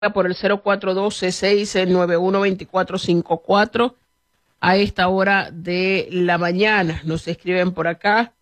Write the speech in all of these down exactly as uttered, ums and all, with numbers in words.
por el cero cuatro uno dos, seis nueve uno, dos cuatro cinco cuatro a esta hora de la mañana. Nos escriben por acá.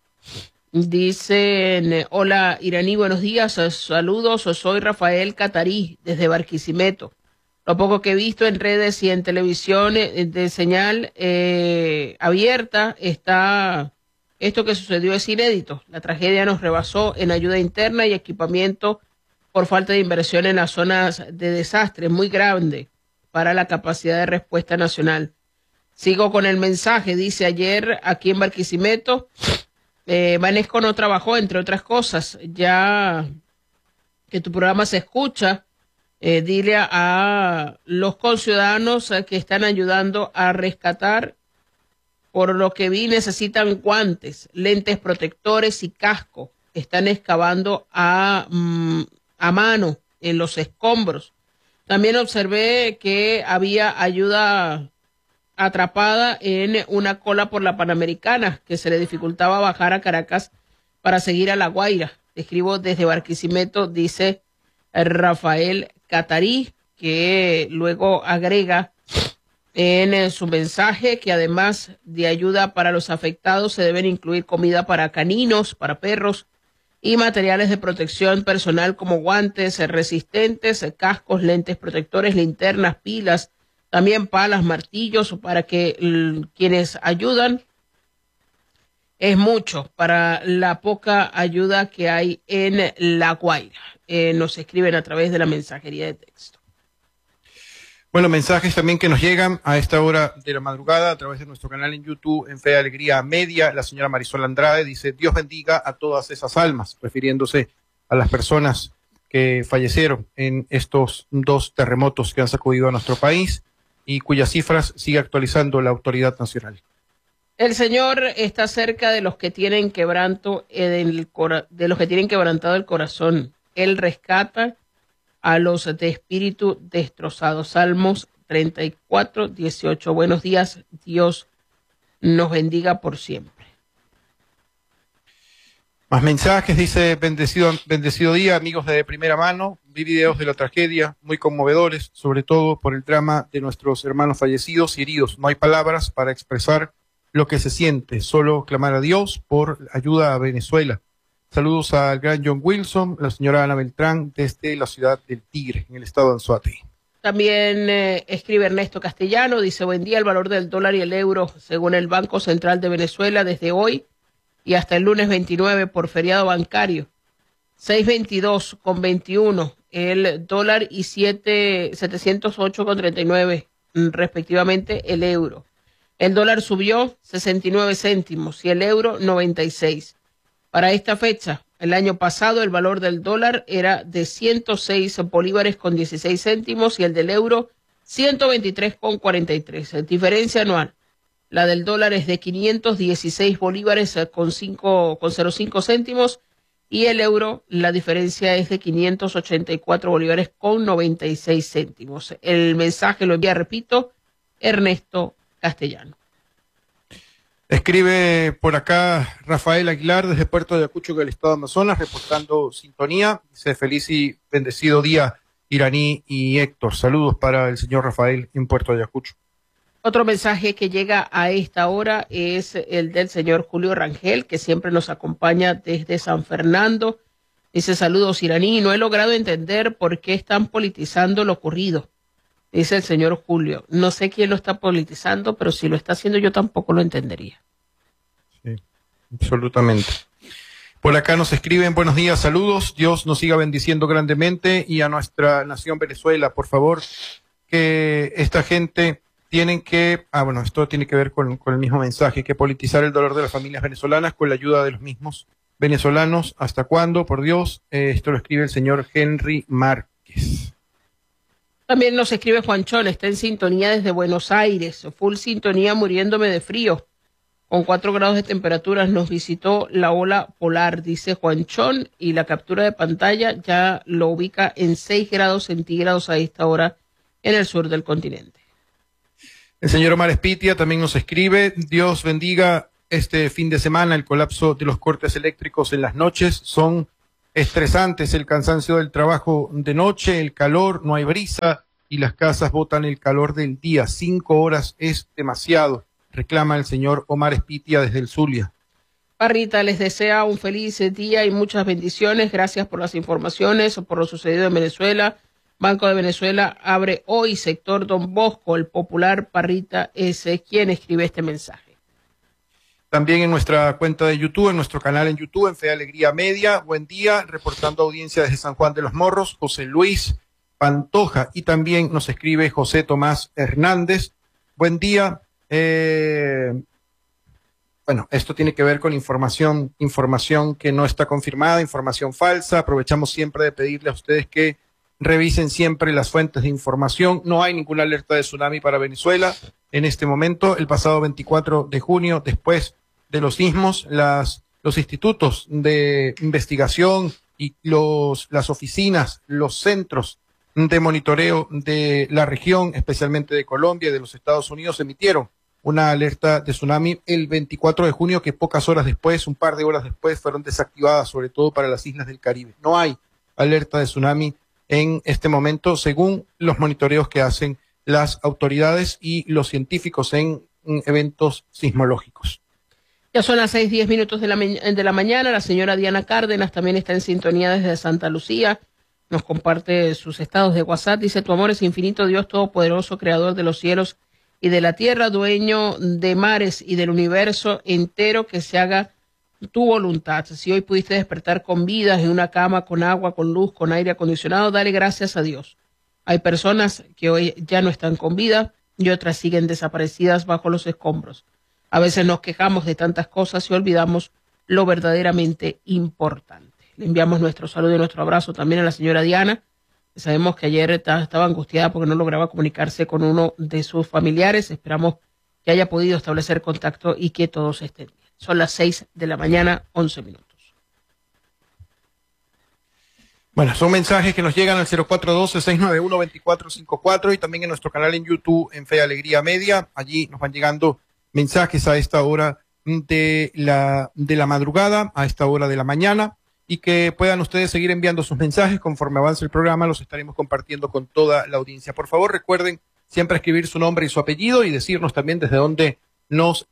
Dicen, hola Iraní, buenos días, saludos, soy Rafael Catarí desde Barquisimeto. Lo poco que he visto en redes y en televisión de señal eh, abierta, está esto que sucedió es inédito. La tragedia nos rebasó en ayuda interna y equipamiento por falta de inversión en las zonas de desastre, muy grande para la capacidad de respuesta nacional. Sigo con el mensaje, dice ayer aquí en Barquisimeto, eh, Banesco no trabajó, entre otras cosas, ya que tu programa se escucha, eh, dile a, a los conciudadanos que están ayudando a rescatar, por lo que vi necesitan guantes, lentes protectores y casco, están excavando a... Mm, a mano en los escombros. También observé que había ayuda atrapada en una cola por la Panamericana, que se le dificultaba bajar a Caracas para seguir a La Guaira. Escribo desde Barquisimeto, dice Rafael Catarí, que luego agrega en su mensaje que además de ayuda para los afectados se deben incluir comida para caninos, para perros, y materiales de protección personal como guantes resistentes, cascos, lentes protectores, linternas, pilas, también palas, martillos, para que l, quienes ayudan es mucho para la poca ayuda que hay en La Guaira. Eh, nos escriben a través de la mensajería de texto. Bueno, mensajes también que nos llegan a esta hora de la madrugada a través de nuestro canal en YouTube, en Fe y Alegría Media. La señora Marisol Andrade dice, Dios bendiga a todas esas almas, refiriéndose a las personas que fallecieron en estos dos terremotos que han sacudido a nuestro país y cuyas cifras sigue actualizando la autoridad nacional. El Señor está cerca de los que tienen quebranto el cora- de los que tienen quebrantado el corazón. Él rescata a los de espíritu destrozados. Salmos treinta y cuatro, dieciocho. Buenos días, Dios nos bendiga por siempre. Más mensajes, dice, bendecido, bendecido día, amigos de primera mano. Vi videos de la tragedia, muy conmovedores, sobre todo por el drama de nuestros hermanos fallecidos y heridos. No hay palabras para expresar lo que se siente, solo clamar a Dios por ayuda a Venezuela. Saludos al gran John Wilson, la señora Ana Beltrán, desde la ciudad del Tigre, en el estado de Anzoátegui. También eh, escribe Ernesto Castellano, dice, buen día, el valor del dólar y el euro, según el Banco Central de Venezuela, desde hoy y hasta el lunes veintinueve por feriado bancario, seis veintidós con veintiuno el dólar y setecientos ocho con treinta y nueve respectivamente el euro. El dólar subió sesenta y nueve céntimos y el euro noventa y seis. Para esta fecha, el año pasado, el valor del dólar era de ciento seis bolívares con dieciséis céntimos y el del euro ciento veintitrés con cuarenta y tres. Diferencia anual. La del dólar es de quinientos dieciséis bolívares con cinco, con cero cinco céntimos y el euro, la diferencia es de quinientos ochenta y cuatro bolívares con noventa y seis céntimos. El mensaje lo envía, repito, Ernesto Castellano. Escribe por acá Rafael Aguilar desde Puerto de Ayacucho, del estado de Amazonas, reportando sintonía. Dice, feliz y bendecido día, Iraní y Héctor. Saludos para el señor Rafael en Puerto de Ayacucho. Otro mensaje que llega a esta hora es el del señor Julio Rangel, que siempre nos acompaña desde San Fernando. Dice, saludos, Iraní. No he logrado entender por qué están politizando lo ocurrido. Dice el señor Julio. No sé quién lo está politizando, pero si lo está haciendo yo tampoco lo entendería. Sí, absolutamente. Por acá nos escriben, buenos días, saludos. Dios nos siga bendiciendo grandemente y a nuestra nación Venezuela, por favor, que esta gente tienen que, ah bueno, esto tiene que ver con, con el mismo mensaje, que politizar el dolor de las familias venezolanas con la ayuda de los mismos venezolanos. ¿Hasta cuándo? Por Dios, eh, esto lo escribe el señor Henry Márquez. También nos escribe Juanchón, está en sintonía desde Buenos Aires, full sintonía muriéndome de frío, con cuatro grados de temperatura, nos visitó la ola polar, dice Juanchón, y la captura de pantalla ya lo ubica en seis grados centígrados a esta hora en el sur del continente. El señor Omar Espitia también nos escribe, Dios bendiga este fin de semana, el colapso de los cortes eléctricos en las noches son estresante es el cansancio del trabajo de noche, el calor, no hay brisa y las casas botan el calor del día. Cinco horas es demasiado, reclama el señor Omar Espitia desde el Zulia. Parrita les desea un feliz día y muchas bendiciones. Gracias por las informaciones, por lo sucedido en Venezuela. Banco de Venezuela abre hoy sector Don Bosco. El popular Parrita es quien escribe este mensaje. También en nuestra cuenta de YouTube, en nuestro canal en YouTube, en Fe y Alegría Media. Buen día, reportando audiencia desde San Juan de los Morros, José Luis Pantoja. Y también nos escribe José Tomás Hernández. Buen día. Eh, bueno, esto tiene que ver con información, información que no está confirmada, información falsa. Aprovechamos siempre de pedirle a ustedes que revisen siempre las fuentes de información. No hay ninguna alerta de tsunami para Venezuela en este momento. El pasado veinticuatro de junio, después de los sismos, las, los institutos de investigación y los, las oficinas, los centros de monitoreo de la región, especialmente de Colombia y de los Estados Unidos, emitieron una alerta de tsunami el veinticuatro de junio, que pocas horas después, un par de horas después, fueron desactivadas, sobre todo para las islas del Caribe. No hay alerta de tsunami en este momento, según los monitoreos que hacen las autoridades y los científicos en, en eventos sismológicos. Ya son las seis, diez minutos de la, de la mañana. La señora Diana Cárdenas también está en sintonía desde Santa Lucía. Nos comparte sus estados de WhatsApp. Dice: tu amor es infinito, Dios Todopoderoso, creador de los cielos y de la tierra, dueño de mares y del universo entero, que se haga tu voluntad. Si hoy pudiste despertar con vida, en una cama, con agua, con luz, con aire acondicionado, dale gracias a Dios. Hay personas que hoy ya no están con vida y otras siguen desaparecidas bajo los escombros. A veces nos quejamos de tantas cosas y olvidamos lo verdaderamente importante. Le enviamos nuestro saludo y nuestro abrazo también a la señora Diana. Sabemos que ayer estaba angustiada porque no lograba comunicarse con uno de sus familiares. Esperamos que haya podido establecer contacto y que todos estén bien. Son las seis de la mañana, once minutos. Bueno, son mensajes que nos llegan al cero cuatro uno dos, seis nueve uno, dos cuatro cinco cuatro y también en nuestro canal en YouTube, en Fe y Alegría Media. Allí nos van llegando mensajes a esta hora de la, de la madrugada, a esta hora de la mañana, y que puedan ustedes seguir enviando sus mensajes conforme avance el programa. Los estaremos compartiendo con toda la audiencia. Por favor, recuerden siempre escribir su nombre y su apellido y decirnos también desde dónde nos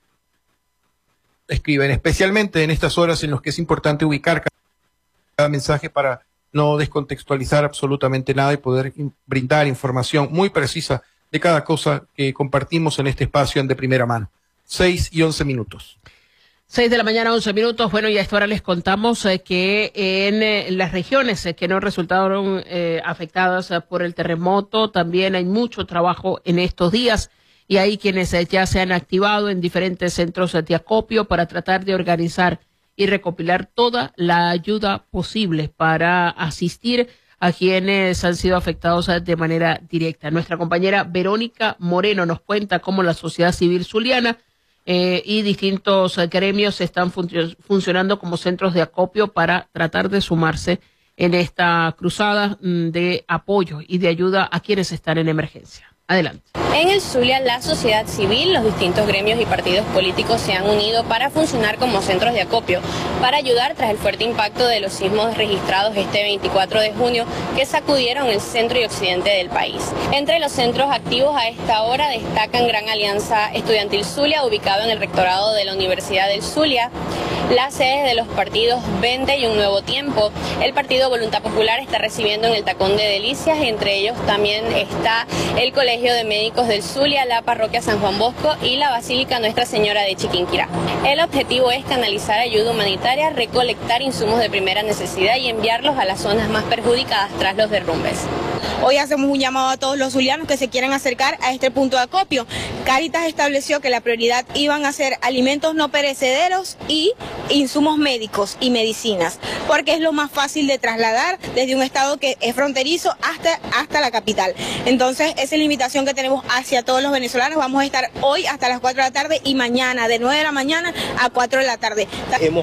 escriben, especialmente en estas horas en las que es importante ubicar cada mensaje para no descontextualizar absolutamente nada y poder brindar información muy precisa de cada cosa que compartimos en este espacio en De Primera Mano. Seis y once minutos. Seis de la mañana, once minutos. Bueno, y a esta hora les contamos eh, que en eh, las regiones eh, que no resultaron eh, afectadas eh, por el terremoto, también hay mucho trabajo en estos días y hay quienes eh, ya se han activado en diferentes centros de acopio para tratar de organizar y recopilar toda la ayuda posible para asistir a quienes han sido afectados de manera directa. Nuestra compañera Verónica Moreno nos cuenta cómo la sociedad civil zuliana eh, y distintos eh, gremios están fun funcionando como centros de acopio para tratar de sumarse en esta cruzada mm, de apoyo y de ayuda a quienes están en emergencia. Adelante. En el Zulia, la sociedad civil, los distintos gremios y partidos políticos se han unido para funcionar como centros de acopio, para ayudar tras el fuerte impacto de los sismos registrados este veinticuatro de junio que sacudieron el centro y occidente del país. Entre los centros activos a esta hora destacan Gran Alianza Estudiantil Zulia, ubicado en el rectorado de la Universidad del Zulia, las sedes de los partidos Vende y Un Nuevo Tiempo. El Partido Voluntad Popular está recibiendo en el Tacón de Delicias, entre ellos también está el Colegio de Médicos del Zulia, la Parroquia San Juan Bosco y la Basílica Nuestra Señora de Chiquinquirá. El objetivo es canalizar ayuda humanitaria, recolectar insumos de primera necesidad y enviarlos a las zonas más perjudicadas tras los derrumbes. Hoy hacemos un llamado a todos los zulianos que se quieran acercar a este punto de acopio. Cáritas estableció que la prioridad iban a ser alimentos no perecederos y insumos médicos y medicinas, porque es lo más fácil de trasladar desde un estado que es fronterizo hasta, hasta la capital. Entonces, esa es la invitación que tenemos hacia todos los venezolanos. Vamos a estar hoy hasta las cuatro de la tarde y mañana de nueve de la mañana a cuatro de la tarde. Hemos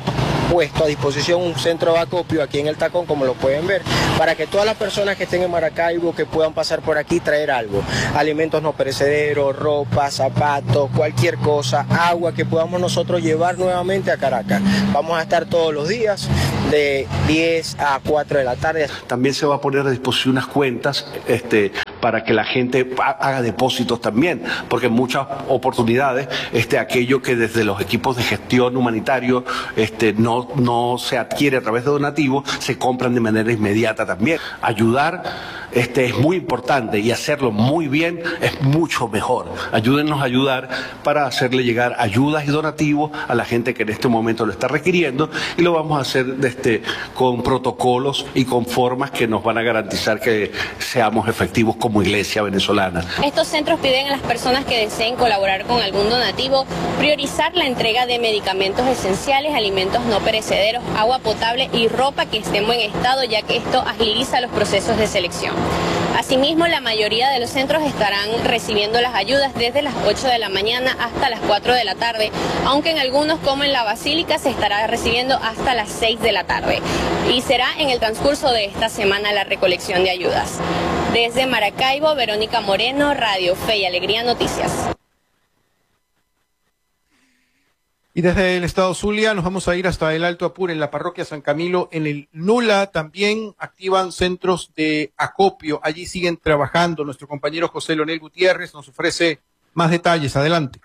puesto a disposición un centro de acopio aquí en el Tacón, como lo pueden ver, para que todas las personas que estén en Maracaibo, que puedan pasar por aquí, traer algo, alimentos no perecederos, ropa, zapatos, cualquier cosa, agua que podamos nosotros llevar nuevamente a Caracas. Vamos a estar todos los días de diez a cuatro de la tarde. También se va a poner a disposición unas cuentas este, para que la gente haga depósitos también, porque en muchas oportunidades este, aquello que desde los equipos de gestión humanitario este, no, no se adquiere a través de donativos, se compran de manera inmediata también. Ayudar este, es muy importante y hacerlo muy bien es mucho mejor. Ayúdennos a ayudar para hacerle llegar ayudas y donativos a la gente que en este momento lo está requiriendo, y lo vamos a hacer este, con protocolos y con formas que nos van a garantizar que seamos efectivos como iglesia venezolana. Estos centros piden a las personas que deseen colaborar con algún donativo priorizar la entrega de medicamentos esenciales, alimentos no perecederos, agua potable y ropa que esté en buen estado, ya que esto agiliza los procesos de selección. Asimismo, la mayoría de los centros estarán recibiendo las ayudas desde las ocho de la mañana hasta las cuatro de la tarde, aunque en algunos, como en la Basílica, se estará recibiendo hasta las seis de la tarde. Y será en el transcurso de esta semana la recolección de ayudas. Desde Maracaibo, Verónica Moreno, Radio Fe y Alegría Noticias. Y desde el estado Zulia nos vamos a ir hasta el Alto Apure, en la parroquia San Camilo, en el Nula. También activan centros de acopio. Allí siguen trabajando. Nuestro compañero José Leonel Gutiérrez nos ofrece más detalles. Adelante.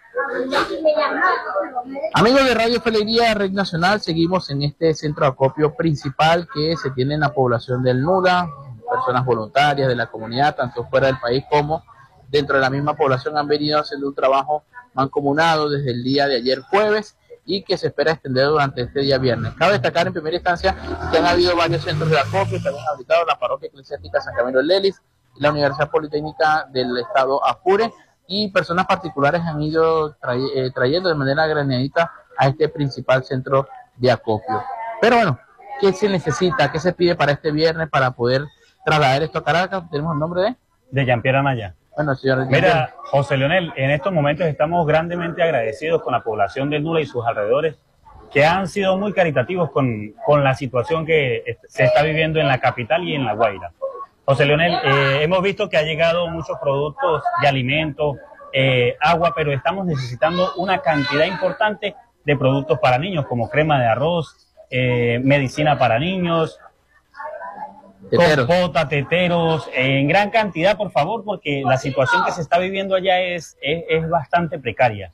Amigos de Radio Fe y Alegría, Red Nacional, seguimos en este centro de acopio principal que se tiene en la población del Nula. Personas voluntarias de la comunidad, tanto fuera del país como dentro de la misma población, han venido haciendo un trabajo mancomunado desde el día de ayer jueves y que se espera extender durante este día viernes. Cabe destacar en primera instancia que han habido varios centros de acopio, también han habilitado la parroquia eclesiástica San Camilo del Lelis y la Universidad Politécnica del Estado Apure, y personas particulares han ido tray eh, trayendo de manera granadita a este principal centro de acopio. Pero bueno, ¿qué se necesita? ¿Qué se pide para este viernes para poder trasladar esto a Caracas? ¿Tenemos el nombre de? De Jean-Pierre Amaya. Bueno, señor. Mira, José Leonel, en estos momentos estamos grandemente agradecidos con la población de Nula y sus alrededores, que han sido muy caritativos con, con la situación que se está viviendo en la capital y en La Guaira. José Leonel, eh, hemos visto que ha llegado muchos productos de alimentos, eh, agua, pero estamos necesitando una cantidad importante de productos para niños, como crema de arroz, eh, medicina para niños, teteros. compota, teteros, en gran cantidad, por favor, porque la situación que se está viviendo allá es, es, es bastante precaria.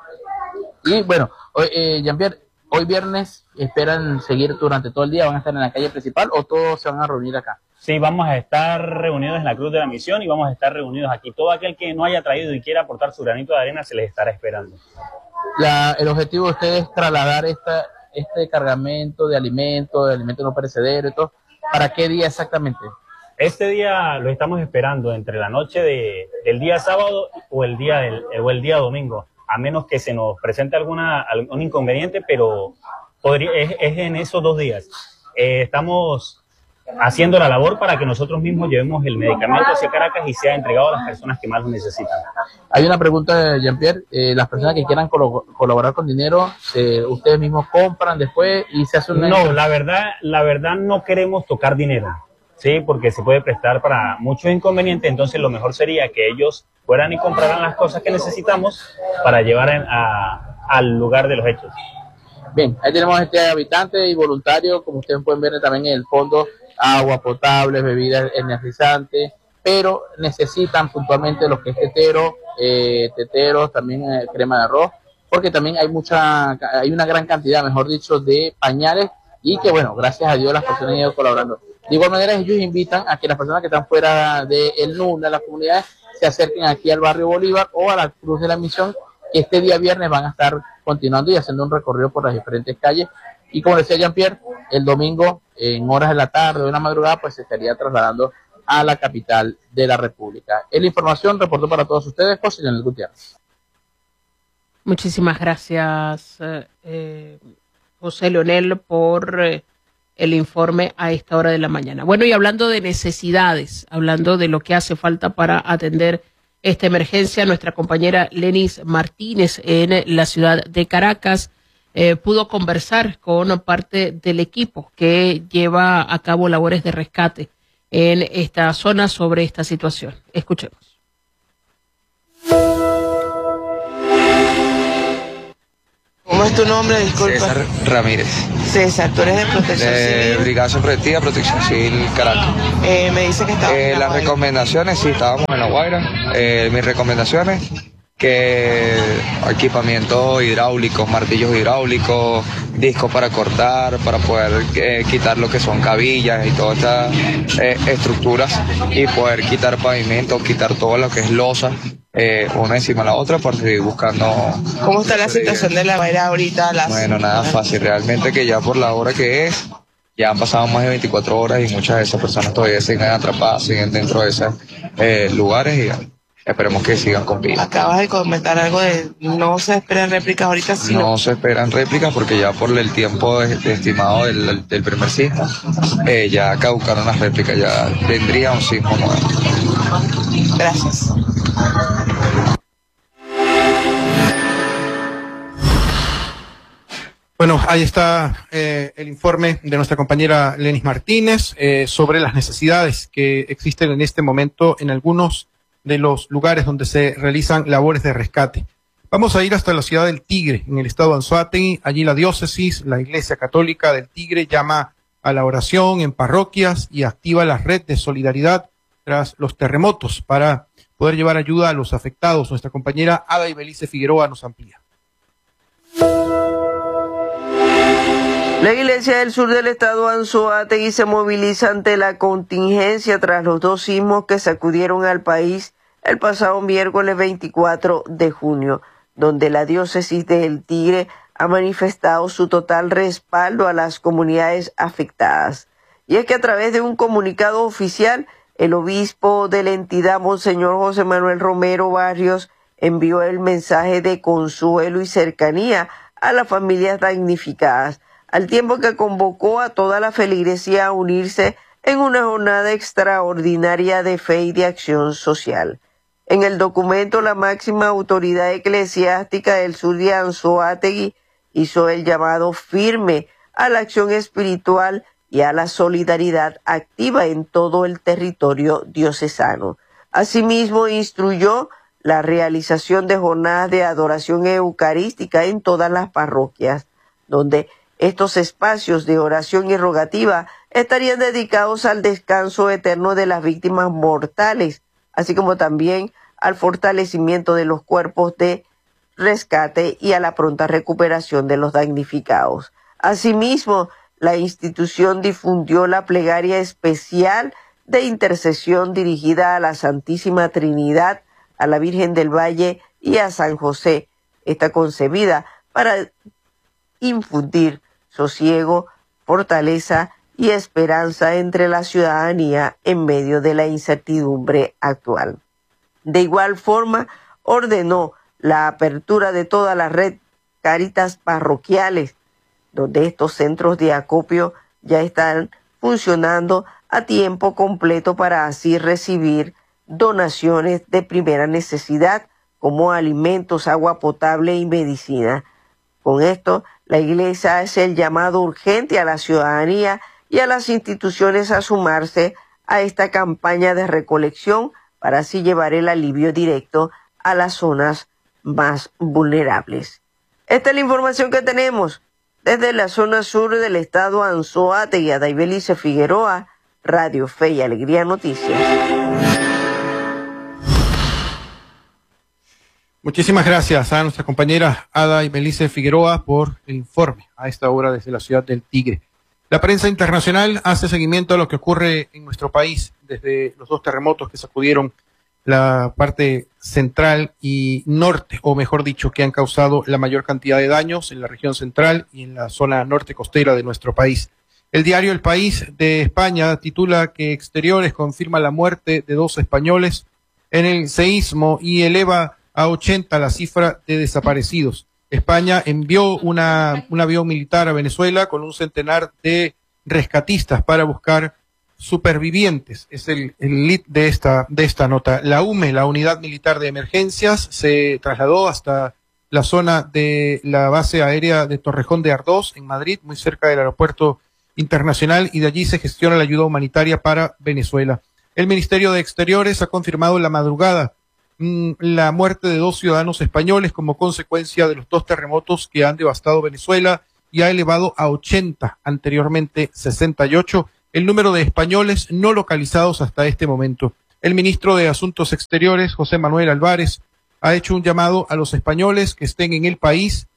Y bueno, hoy, eh, Jean-Pierre, hoy viernes, ¿esperan seguir durante todo el día? ¿Van a estar en la calle principal o todos se van a reunir acá? Sí, vamos a estar reunidos en la Cruz de la Misión y vamos a estar reunidos aquí. Todo aquel que no haya traído y quiera aportar su granito de arena se les estará esperando. La, el objetivo de ustedes es trasladar esta, este cargamento de alimentos, de alimentos no perecederos y todo. ¿Para qué día exactamente? Este día lo estamos esperando entre la noche de, del día sábado o el día, del, o el día domingo, a menos que se nos presente alguna, algún inconveniente, pero podría, es, es en esos dos días. Eh, estamos haciendo la labor para que nosotros mismos llevemos el medicamento hacia Caracas y sea entregado a las personas que más lo necesitan. Hay una pregunta, Jean-Pierre. Eh, las personas que quieran colo colaborar con dinero, eh, ustedes mismos compran después y se hace un... No, la verdad, la verdad no queremos tocar dinero, ¿sí? Porque se puede prestar para muchos inconvenientes. Entonces lo mejor sería que ellos fueran y compraran las cosas que necesitamos para llevar en, a, al lugar de los hechos. Bien, ahí tenemos este habitante y voluntario, como ustedes pueden ver también en el fondo, agua potable, bebidas energizantes, pero necesitan puntualmente lo que es tetero, eh, teteros, también eh, crema de arroz, porque también hay mucha, hay una gran cantidad, mejor dicho, de pañales, y que bueno, gracias a Dios las personas han ido colaborando. De igual manera, ellos invitan a que las personas que están fuera del Nula, de las comunidades, se acerquen aquí al barrio Bolívar o a la Cruz de la Misión, que este día viernes van a estar continuando y haciendo un recorrido por las diferentes calles. Y como decía Jean-Pierre, el domingo, en horas de la tarde o de la madrugada, pues se estaría trasladando a la capital de la República. Es la información, reportó para todos ustedes, José Leonel Gutiérrez. Muchísimas gracias, eh, José Leonel, por eh, el informe a esta hora de la mañana. Bueno, y hablando de necesidades, hablando de lo que hace falta para atender esta emergencia, nuestra compañera Lenis Martínez en la ciudad de Caracas eh, pudo conversar con parte del equipo que lleva a cabo labores de rescate en esta zona sobre esta situación. Escuchemos. ¿Cómo es tu nombre? Disculpa. César Ramírez. César, tú eres de Protección de Civil. Brigada Proactiva, Protección Civil, Caracas. Eh, me dice que estaba Eh, en La las Guaira. recomendaciones, sí, estábamos en La Guaira. Eh, mis recomendaciones, que equipamiento hidráulicos, martillos hidráulicos, discos para cortar, para poder eh, quitar lo que son cabillas y todas estas eh, estructuras y poder quitar pavimento, quitar todo lo que es losa. Eh, una encima de la otra para seguir buscando. ¿Cómo está la situación de La Guaira ahorita? Las... Bueno, nada fácil, realmente que ya por la hora que es, ya han pasado más de veinticuatro horas y muchas de esas personas todavía siguen atrapadas, siguen dentro de esos eh, lugares y esperemos que sigan con vida. Acabas de comentar algo de no se esperan réplicas ahorita, sino... No se esperan réplicas porque ya por el tiempo estimado del, del primer sismo, eh, ya caducaron las réplicas, ya vendría un sismo nuevo. Gracias. Bueno, ahí está eh, el informe de nuestra compañera Lenis Martínez eh, sobre las necesidades que existen en este momento en algunos de los lugares donde se realizan labores de rescate. Vamos a ir hasta la ciudad del Tigre, en el estado de Anzoátegui. Allí la diócesis, la Iglesia Católica del Tigre, llama a la oración en parroquias y activa la red de solidaridad tras los terremotos para poder llevar ayuda a los afectados. Nuestra compañera Ada Ibelice Figueroa nos amplía. La Iglesia del Sur del Estado Anzoátegui se moviliza ante la contingencia tras los dos sismos que sacudieron al país el pasado miércoles veinticuatro de junio, donde la diócesis del Tigre ha manifestado su total respaldo a las comunidades afectadas. Y es que a través de un comunicado oficial, el obispo de la entidad, Monseñor José Manuel Romero Barrios, envió el mensaje de consuelo y cercanía a las familias damnificadas, al tiempo que convocó a toda la feligresía a unirse en una jornada extraordinaria de fe y de acción social. En el documento, la máxima autoridad eclesiástica del sur de Anzoátegui hizo el llamado firme a la acción espiritual y a la solidaridad activa en todo el territorio diocesano. Asimismo, instruyó la realización de jornadas de adoración eucarística en todas las parroquias, donde estos espacios de oración y rogativa estarían dedicados al descanso eterno de las víctimas mortales, así como también al fortalecimiento de los cuerpos de rescate y a la pronta recuperación de los damnificados. Asimismo, la institución difundió la plegaria especial de intercesión dirigida a la Santísima Trinidad, a la Virgen del Valle y a San José. Está concebida para infundir sosiego, fortaleza y esperanza entre la ciudadanía en medio de la incertidumbre actual. De igual forma, ordenó la apertura de toda la red Cáritas parroquiales, donde estos centros de acopio ya están funcionando a tiempo completo para así recibir donaciones de primera necesidad como alimentos, agua potable y medicina. Con esto, la Iglesia hace el llamado urgente a la ciudadanía y a las instituciones a sumarse a esta campaña de recolección para así llevar el alivio directo a las zonas más vulnerables. Esta es la información que tenemos desde la zona sur del estado Anzoátegui. Ada Ibelice Figueroa, Radio Fe y Alegría Noticias. Muchísimas gracias a nuestra compañera Ada Ibelice Figueroa por el informe a esta hora desde la ciudad del Tigre. La prensa internacional hace seguimiento a lo que ocurre en nuestro país desde los dos terremotos que sacudieron la parte central y norte, o mejor dicho, que han causado la mayor cantidad de daños en la región central y en la zona norte costera de nuestro país. El diario El País de España titula que Exteriores confirma la muerte de dos españoles en el seísmo y eleva a ochenta la cifra de desaparecidos. España envió una, un avión militar a Venezuela con un centenar de rescatistas para buscar supervivientes. Es el, el lead de esta, de esta nota. La U M E, la Unidad Militar de Emergencias, se trasladó hasta la zona de la base aérea de Torrejón de Ardoz, en Madrid, muy cerca del aeropuerto internacional, y de allí se gestiona la ayuda humanitaria para Venezuela. El Ministerio de Exteriores ha confirmado en la madrugada mmm, la muerte de dos ciudadanos españoles como consecuencia de los dos terremotos que han devastado Venezuela y ha elevado a ochenta, anteriormente sesenta y ocho, el número de españoles no localizados hasta este momento. El ministro de Asuntos Exteriores, José Manuel Álvarez, ha hecho un llamado a los españoles que estén en el país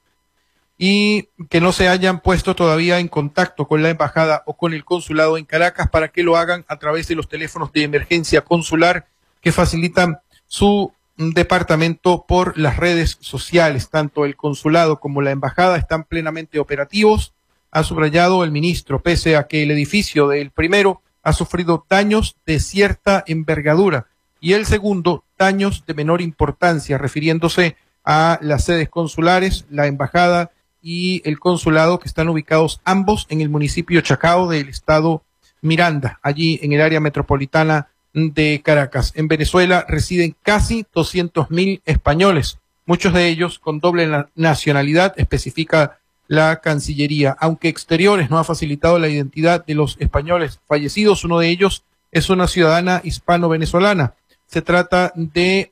y que no se hayan puesto todavía en contacto con la embajada o con el consulado en Caracas para que lo hagan a través de los teléfonos de emergencia consular que facilitan su departamento por las redes sociales. Tanto el consulado como la embajada están plenamente operativos, ha subrayado el ministro, pese a que el edificio del primero ha sufrido daños de cierta envergadura y el segundo daños de menor importancia, refiriéndose a las sedes consulares, la embajada y el consulado, que están ubicados ambos en el municipio Chacao del estado Miranda, allí en el área metropolitana de Caracas. En Venezuela residen casi doscientos mil españoles, muchos de ellos con doble na- nacionalidad, especifica la Cancillería. Aunque Exteriores no ha facilitado la identidad de los españoles fallecidos, uno de ellos es una ciudadana hispano-venezolana. Se trata de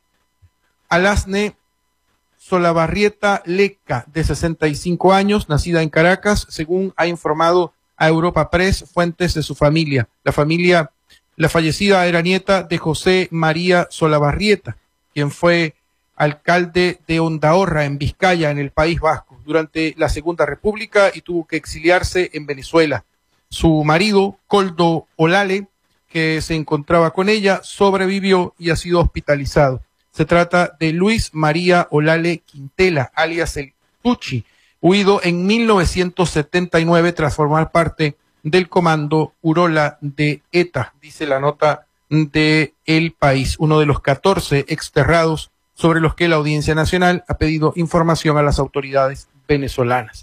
Alasne Solabarrieta Leca, de sesenta y cinco años, nacida en Caracas, según ha informado a Europa Press fuentes de su familia. La familia, la fallecida era nieta de José María Solabarrieta, quien fue alcalde de Ondahorra, en Vizcaya, en el País Vasco, durante la Segunda República y tuvo que exiliarse en Venezuela. Su marido, Coldo Olale, que se encontraba con ella, sobrevivió y ha sido hospitalizado. Se trata de Luis María Olale Quintela, alias el Tuchi, huido en mil novecientos setenta y nueve tras formar parte del comando Urola de ETA, dice la nota de El País, uno de los catorce exterrados sobre los que la Audiencia Nacional ha pedido información a las autoridades venezolanas.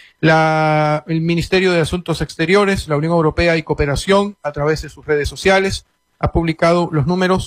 La, el Ministerio de Asuntos Exteriores, la Unión Europea y Cooperación, a través de sus redes sociales, ha publicado los números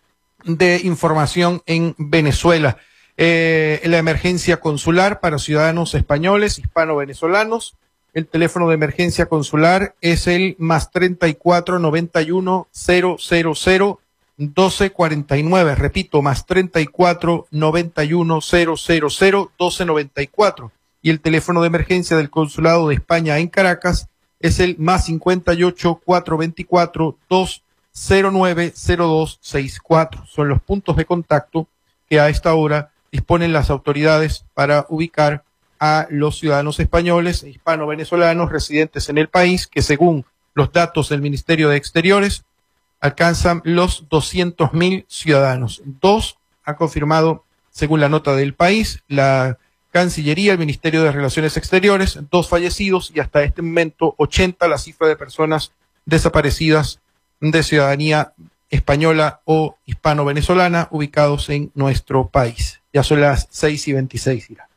de información en Venezuela. Eh, la emergencia consular para ciudadanos españoles, hispano-venezolanos. El teléfono de emergencia consular es el más treinta y cuatro noventa y uno cero cero cero doce cuarenta y nueve. Repito, más treinta y cuatro noventa y uno cero cero cero doce noventa y cuatro. Y el teléfono de emergencia del Consulado de España en Caracas es el más cincuenta y ocho cuatrocientos veinticuatro dos cero nueve cero dos sesenta y cuatro. Son los puntos de contacto que a esta hora disponen las autoridades para ubicar a los ciudadanos españoles e hispano-venezolanos residentes en el país, que según los datos del Ministerio de Exteriores alcanzan los doscientos mil ciudadanos. Dos ha confirmado, según la nota del País, la Cancillería, el Ministerio de Relaciones Exteriores, dos fallecidos y hasta este momento ochenta la cifra de personas desaparecidas de ciudadanía española o hispano-venezolana ubicados en nuestro país. Ya son las seis y veintiséis, Ira.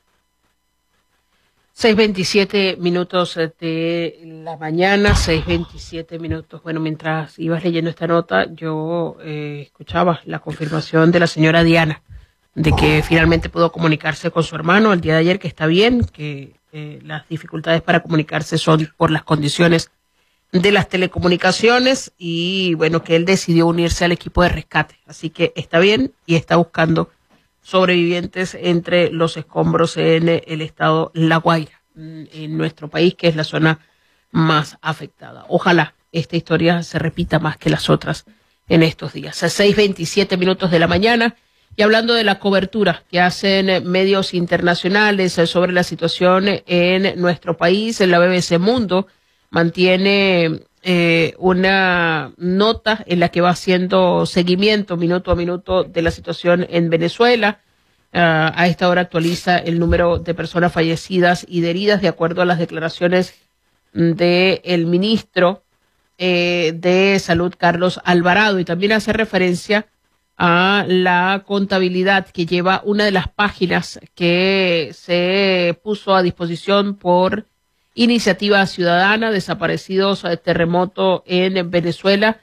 seis veintisiete minutos de la mañana, seis veintisiete minutos. Bueno, mientras ibas leyendo esta nota, yo eh, escuchaba la confirmación de la señora Diana de que finalmente pudo comunicarse con su hermano el día de ayer, que está bien, que eh, las dificultades para comunicarse son por las condiciones de las telecomunicaciones y bueno, que él decidió unirse al equipo de rescate. Así que está bien y está buscando sobrevivientes entre los escombros en el estado La Guaira, en nuestro país, que es la zona más afectada. Ojalá esta historia se repita más que las otras en estos días. A seis veintisiete minutos de la mañana, y hablando de la cobertura que hacen medios internacionales sobre la situación en nuestro país, en la B B C Mundo mantiene eh, una nota en la que va haciendo seguimiento minuto a minuto de la situación en Venezuela. Uh, a esta hora actualiza el número de personas fallecidas y de heridas de acuerdo a las declaraciones del ministro eh, de Salud, Carlos Alvarado, y también hace referencia a la contabilidad que lleva una de las páginas que se puso a disposición por Iniciativa Ciudadana, Desaparecidos, Terremoto en Venezuela,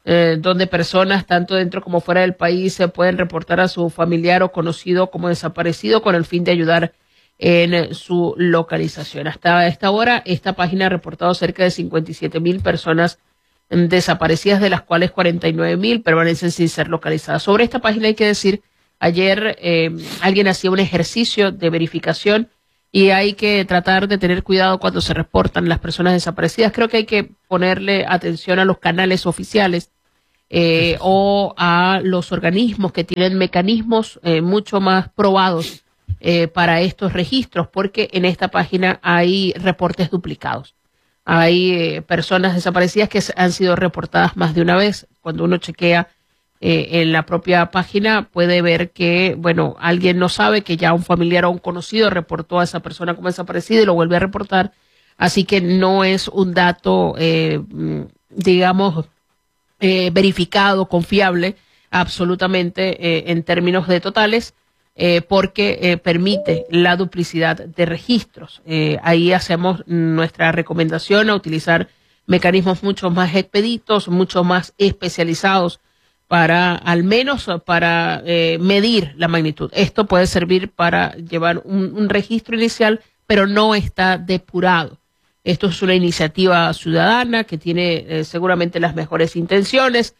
eh, donde personas tanto dentro como fuera del país se pueden reportar a su familiar o conocido como desaparecido con el fin de ayudar en su localización. Hasta esta hora, esta página ha reportado cerca de cincuenta y siete mil personas desaparecidas, de las cuales cuarenta y nueve mil permanecen sin ser localizadas. Sobre esta página hay que decir, ayer eh, alguien hacía un ejercicio de verificación y hay que tratar de tener cuidado cuando se reportan las personas desaparecidas. Creo que hay que ponerle atención a los canales oficiales eh, o a los organismos que tienen mecanismos eh, mucho más probados eh, para estos registros, porque en esta página hay reportes duplicados. Hay eh, personas desaparecidas que han sido reportadas más de una vez. Cuando uno chequea eh, en la propia página puede ver que, bueno, alguien no sabe que ya un familiar o un conocido reportó a esa persona como desaparecida y lo vuelve a reportar. Así que no es un dato, eh, digamos, eh, verificado, confiable, absolutamente eh, en términos de totales. Eh, porque eh, permite la duplicidad de registros. Eh, ahí hacemos nuestra recomendación a utilizar mecanismos mucho más expeditos, mucho más especializados para, al menos para eh, medir la magnitud. Esto puede servir para llevar un, un registro inicial, pero no está depurado. Esto es una iniciativa ciudadana que tiene eh, seguramente las mejores intenciones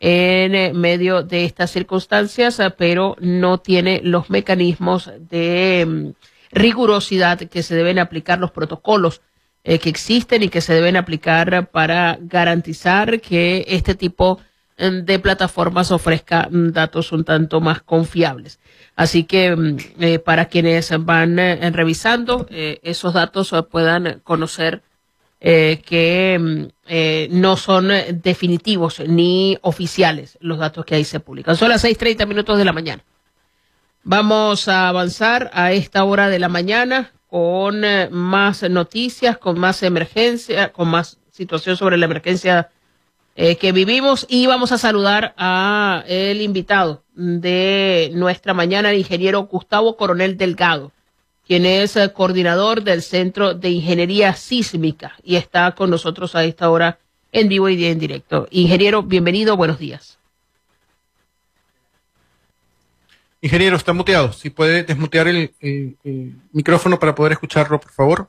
en medio de estas circunstancias, pero no tiene los mecanismos de um, rigurosidad que se deben aplicar, los protocolos eh, que existen y que se deben aplicar para garantizar que este tipo de plataformas ofrezca datos un tanto más confiables. Así que eh, para quienes van eh, revisando eh, esos datos eh, puedan conocer Eh, que eh, no son definitivos ni oficiales los datos que ahí se publican. Son las seis treinta minutos de la mañana. Vamos a avanzar a esta hora de la mañana con eh, más noticias, con más emergencia, con más situación sobre la emergencia eh, que vivimos, y vamos a saludar a el invitado de nuestra mañana, el ingeniero Gustavo Coronel Delgado, quien es el coordinador del Centro de Ingeniería Sísmica y está con nosotros a esta hora en vivo y en directo. Ingeniero, bienvenido, buenos días. Ingeniero, está muteado. Si puede desmutear el, el, el micrófono para poder escucharlo, por favor.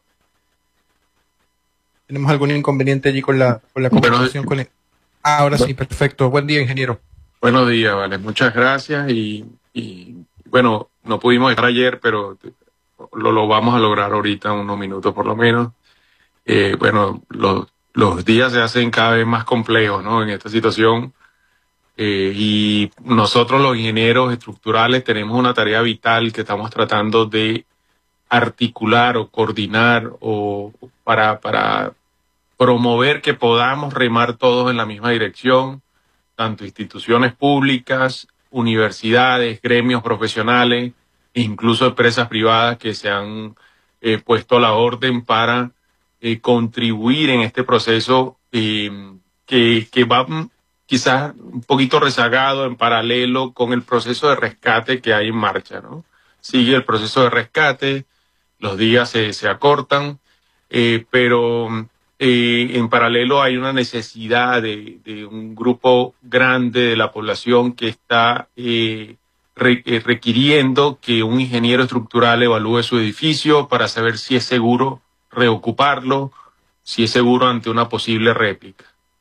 ¿Tenemos algún inconveniente allí con la, con la comunicación? Bueno, con el... ah, ahora sí, perfecto. Buen día, ingeniero. Buenos días, vale. Muchas gracias y, y bueno, no pudimos estar ayer, pero Lo, lo vamos a lograr ahorita, unos minutos por lo menos. Eh, bueno, lo, los días se hacen cada vez más complejos, ¿no? En esta situación. Eh, y nosotros los ingenieros estructurales tenemos una tarea vital que estamos tratando de articular o coordinar o para, para promover que podamos remar todos en la misma dirección, tanto instituciones públicas, universidades, gremios profesionales, incluso empresas privadas que se han eh, puesto a la orden para eh, contribuir en este proceso eh, que, que va quizás un poquito rezagado en paralelo con el proceso de rescate que hay en marcha, ¿no? Sigue el proceso de rescate, los días se, se acortan, eh, pero eh, en paralelo hay una necesidad de, de un grupo grande de la población que está eh, requiriendo que un ingeniero estructural evalúe su edificio para saber si es seguro reocuparlo, si es seguro ante una posible réplica.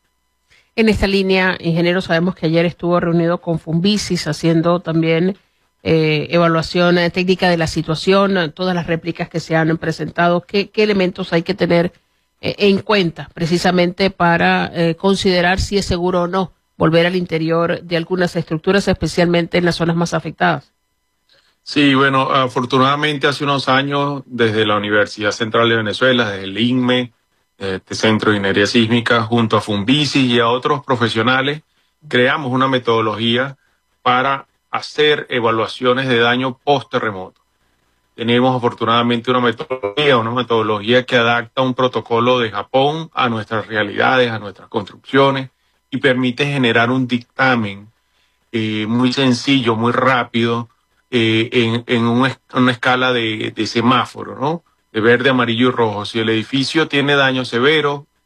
En esta línea, ingeniero, sabemos que ayer estuvo reunido con Fumbisis haciendo también eh, evaluación eh, técnica de la situación, todas las réplicas que se han presentado. ¿Qué, qué elementos hay que tener eh, en cuenta precisamente para eh, considerar si es seguro o no volver al interior de algunas estructuras, especialmente en las zonas más afectadas? Sí, bueno, afortunadamente hace unos años, desde la Universidad Central de Venezuela, desde el I N M E, este Centro de Ingeniería Sísmica, junto a Fumbisis y a otros profesionales, creamos una metodología para hacer evaluaciones de daño post-terremoto. Tenemos afortunadamente una metodología, una metodología que adapta un protocolo de Japón a nuestras realidades, a nuestras construcciones, y permite generar un dictamen eh, muy sencillo, muy rápido, eh, en, en un, una escala de, de semáforo, ¿no? De verde, amarillo y rojo. Si el edificio tiene daño severo,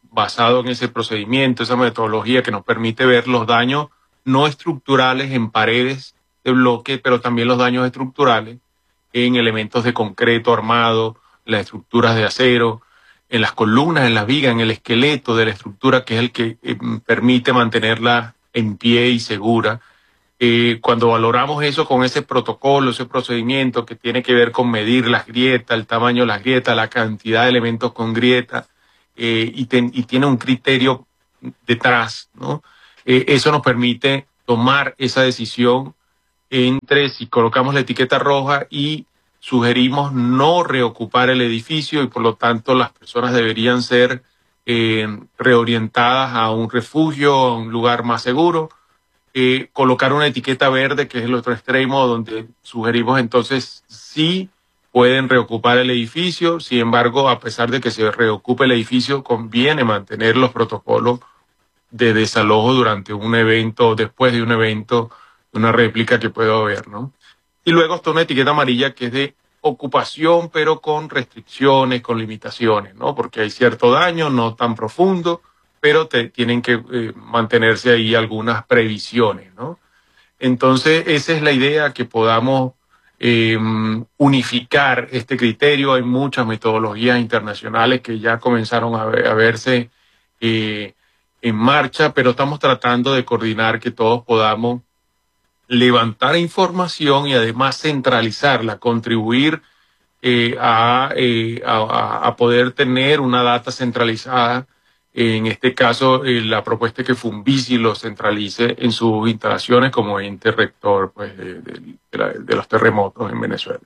basado en ese procedimiento, esa metodología que nos permite ver los daños no estructurales en paredes de bloque, pero también los daños estructurales en elementos de concreto armado, las estructuras de acero, en las columnas, en las vigas, en el esqueleto de la estructura, que es el que eh, permite mantenerla en pie y segura. Eh, cuando valoramos eso con ese protocolo, ese procedimiento que tiene que ver con medir las grietas, el tamaño de las grietas, la cantidad de elementos con grieta, eh, y, ten, y tiene un criterio detrás, ¿no? Eh, eso nos permite tomar esa decisión entre si colocamos la etiqueta roja y sugerimos no reocupar el edificio y por lo tanto las personas deberían ser eh, reorientadas a un refugio, a un lugar más seguro. Eh, colocar una etiqueta verde, que es el otro extremo, donde sugerimos entonces sí pueden reocupar el edificio. Sin embargo, a pesar de que se reocupe el edificio, conviene mantener los protocolos de desalojo durante un evento, después de un evento, una réplica que pueda haber, ¿no? Y luego está una etiqueta amarilla que es de ocupación, pero con restricciones, con limitaciones, ¿no? Porque hay cierto daño, no tan profundo, pero te, tienen que eh, mantenerse ahí algunas previsiones, ¿no? Entonces, esa es la idea, que podamos eh, unificar este criterio. Hay muchas metodologías internacionales que ya comenzaron a, ver, a verse eh, en marcha, pero estamos tratando de coordinar que todos podamos levantar información y además centralizarla, contribuir eh, a, eh, a, a poder tener una data centralizada. En este caso, eh, la propuesta es que Funvisi lo centralice en sus instalaciones como ente rector, pues, de, de, de, la, de los terremotos en Venezuela.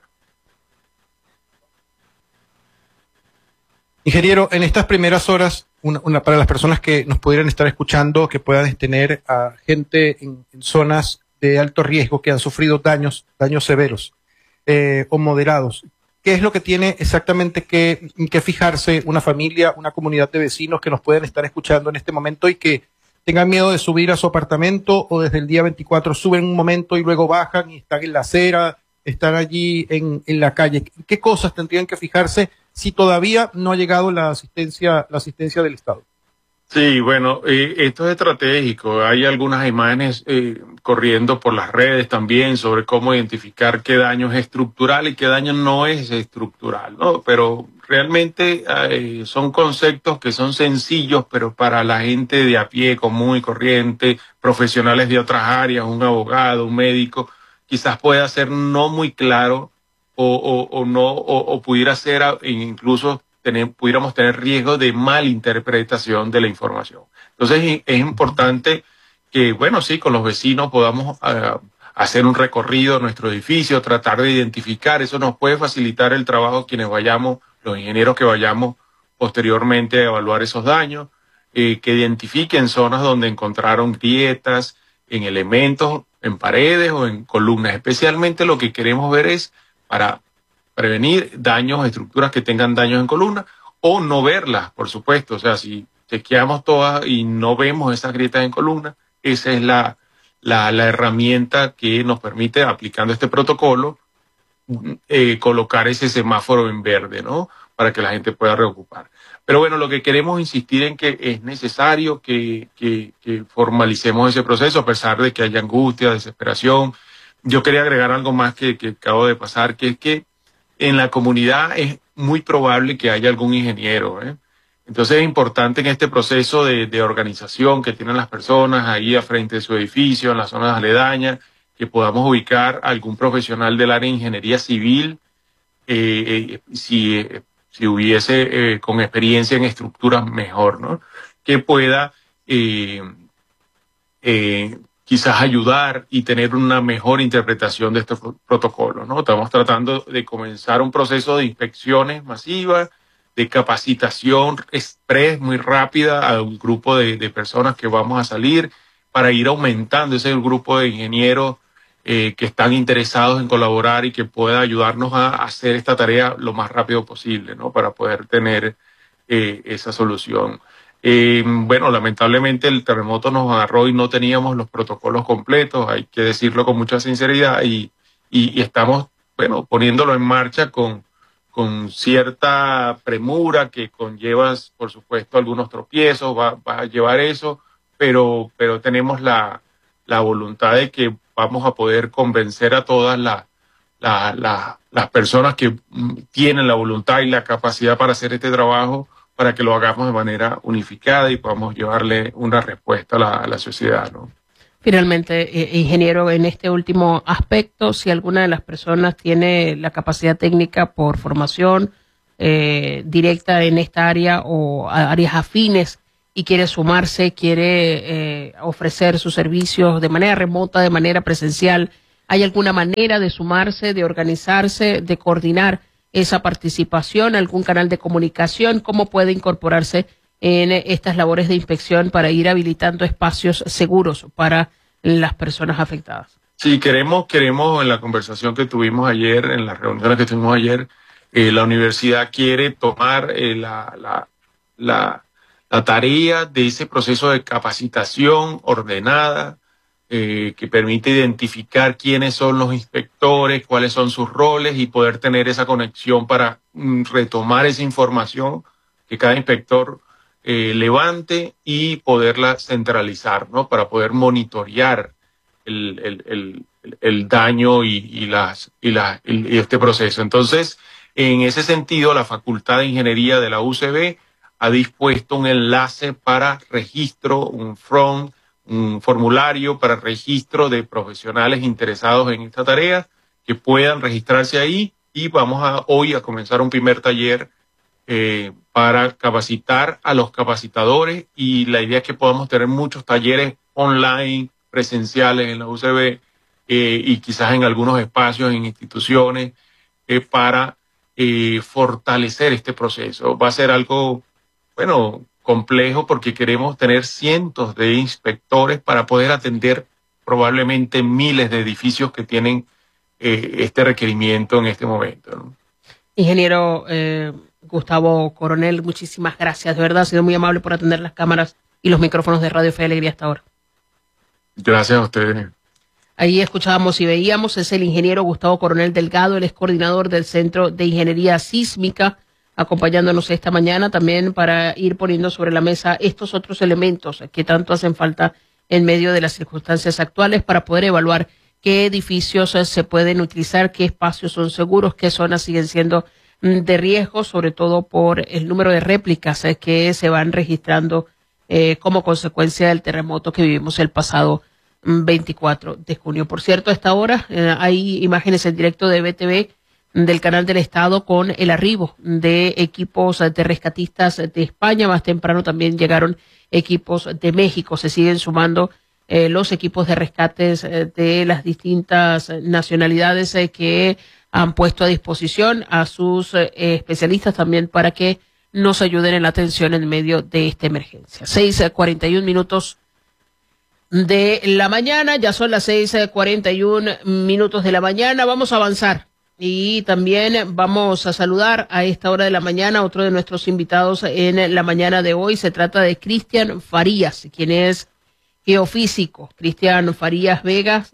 Ingeniero, en estas primeras horas, una, una, para las personas que nos pudieran estar escuchando, que puedan tener a gente en, en zonas de alto riesgo que han sufrido daños, daños severos eh, o moderados, ¿qué es lo que tiene exactamente que, que fijarse una familia, una comunidad de vecinos que nos pueden estar escuchando en este momento y que tengan miedo de subir a su apartamento o desde el día veinticuatro suben un momento y luego bajan y están en la acera, están allí en, en la calle? ¿Qué cosas tendrían que fijarse si todavía no ha llegado la asistencia, la asistencia del Estado? Sí, bueno, eh, esto es estratégico. Hay algunas imágenes eh, corriendo por las redes también sobre cómo identificar qué daño es estructural y qué daño no es estructural, ¿no? Pero realmente eh, son conceptos que son sencillos, pero para la gente de a pie, común y corriente, profesionales de otras áreas, un abogado, un médico, quizás pueda ser no muy claro o, o, o no, o, o pudiera ser incluso tener, pudiéramos tener riesgo de malinterpretación de la información. Entonces es importante que, bueno, sí, con los vecinos podamos uh, hacer un recorrido a nuestro edificio, tratar de identificar. Eso nos puede facilitar el trabajo quienes vayamos, los ingenieros que vayamos posteriormente a evaluar esos daños, eh, que identifiquen zonas donde encontraron grietas en elementos, en paredes o en columnas. Especialmente lo que queremos ver es para prevenir daños, estructuras que tengan daños en columnas, o no verlas, por supuesto. O sea, si chequeamos todas y no vemos esas grietas en columnas, esa es la, la, la herramienta que nos permite, aplicando este protocolo, eh, colocar ese semáforo en verde, ¿no? Para que la gente pueda reocupar. Pero bueno, lo que queremos insistir en que es necesario que, que, que formalicemos ese proceso, a pesar de que haya angustia, desesperación. Yo quería agregar algo más que, que acabo de pasar, que es que en la comunidad es muy probable que haya algún ingeniero, ¿eh? Entonces es importante en este proceso de, de organización que tienen las personas ahí a frente de su edificio, en las zonas aledañas, que podamos ubicar a algún profesional del área de ingeniería civil, eh, eh, si, eh, si hubiese eh, con experiencia en estructuras mejor, ¿no? Que pueda eh, eh, quizás ayudar y tener una mejor interpretación de estos protocolos, ¿no? Estamos tratando de comenzar un proceso de inspecciones masivas, de capacitación express muy rápida a un grupo de, de personas que vamos a salir, para ir aumentando ese grupo de ingenieros eh, que están interesados en colaborar y que pueda ayudarnos a hacer esta tarea lo más rápido posible, ¿no? Para poder tener eh, esa solución. Eh, bueno, lamentablemente el terremoto nos agarró y no teníamos los protocolos completos, hay que decirlo con mucha sinceridad, y, y, y estamos, bueno, poniéndolo en marcha con, con cierta premura que conlleva, por supuesto, algunos tropiezos, va, va a llevar eso, pero, pero tenemos la, la voluntad de que vamos a poder convencer a todas las la, la, las personas que tienen la voluntad y la capacidad para hacer este trabajo, para que lo hagamos de manera unificada y podamos llevarle una respuesta a la, a la sociedad, ¿no? Finalmente, eh, ingeniero, en este último aspecto, si alguna de las personas tiene la capacidad técnica por formación eh, directa en esta área o a áreas afines y quiere sumarse, quiere eh, ofrecer sus servicios de manera remota, de manera presencial, ¿hay alguna manera de sumarse, de organizarse, de coordinar esa participación, algún canal de comunicación? ¿Cómo puede incorporarse en estas labores de inspección para ir habilitando espacios seguros para las personas afectadas? Sí, queremos, queremos en la conversación que tuvimos ayer, en las reuniones que tuvimos ayer, eh, la universidad quiere tomar eh, la, la, la, la tarea de ese proceso de capacitación ordenada, eh, que permite identificar quiénes son los inspectores, cuáles son sus roles y poder tener esa conexión para mm, retomar esa información que cada inspector Eh, levante y poderla centralizar, ¿no? Para poder monitorear el, el, el, el daño y, y, las, y, la, y este proceso. Entonces, en ese sentido, la Facultad de Ingeniería de la U C B ha dispuesto un enlace para registro, un front, un formulario para registro de profesionales interesados en esta tarea que puedan registrarse ahí, y vamos a hoy a comenzar un primer taller Eh, para capacitar a los capacitadores, y la idea es que podamos tener muchos talleres online, presenciales en la U C B eh, y quizás en algunos espacios, en instituciones, eh, para eh, fortalecer este proceso. Va a ser algo, bueno, complejo porque queremos tener cientos de inspectores para poder atender probablemente miles de edificios que tienen eh, este requerimiento en este momento, ¿no? Ingeniero eh, Gustavo Coronel, muchísimas gracias. De verdad, ha sido muy amable por atender las cámaras y los micrófonos de Radio Fe y Alegría hasta ahora. Gracias a ustedes. Ahí escuchábamos y veíamos, es el ingeniero Gustavo Coronel Delgado, él es coordinador del Centro de Ingeniería Sísmica, acompañándonos esta mañana también para ir poniendo sobre la mesa estos otros elementos que tanto hacen falta en medio de las circunstancias actuales para poder evaluar qué edificios se pueden utilizar, qué espacios son seguros, qué zonas siguen siendo de riesgo, sobre todo por el número de réplicas que se van registrando eh, como consecuencia del terremoto que vivimos el pasado veinticuatro de junio. Por cierto, a esta hora eh, hay imágenes en directo de B T V del Canal del Estado con el arribo de equipos de rescatistas de España. Más temprano también llegaron equipos de México. Se siguen sumando eh, los equipos de rescates eh, de las distintas nacionalidades eh, que han puesto a disposición a sus eh, especialistas también para que nos ayuden en la atención en medio de esta emergencia. seis cuarenta y un minutos de la mañana, ya son las seis cuarenta y un minutos de la mañana. Vamos a avanzar y también vamos a saludar a esta hora de la mañana a otro de nuestros invitados en la mañana de hoy. Se trata de Cristian Farías, quien es geofísico. Cristian Farías Vegas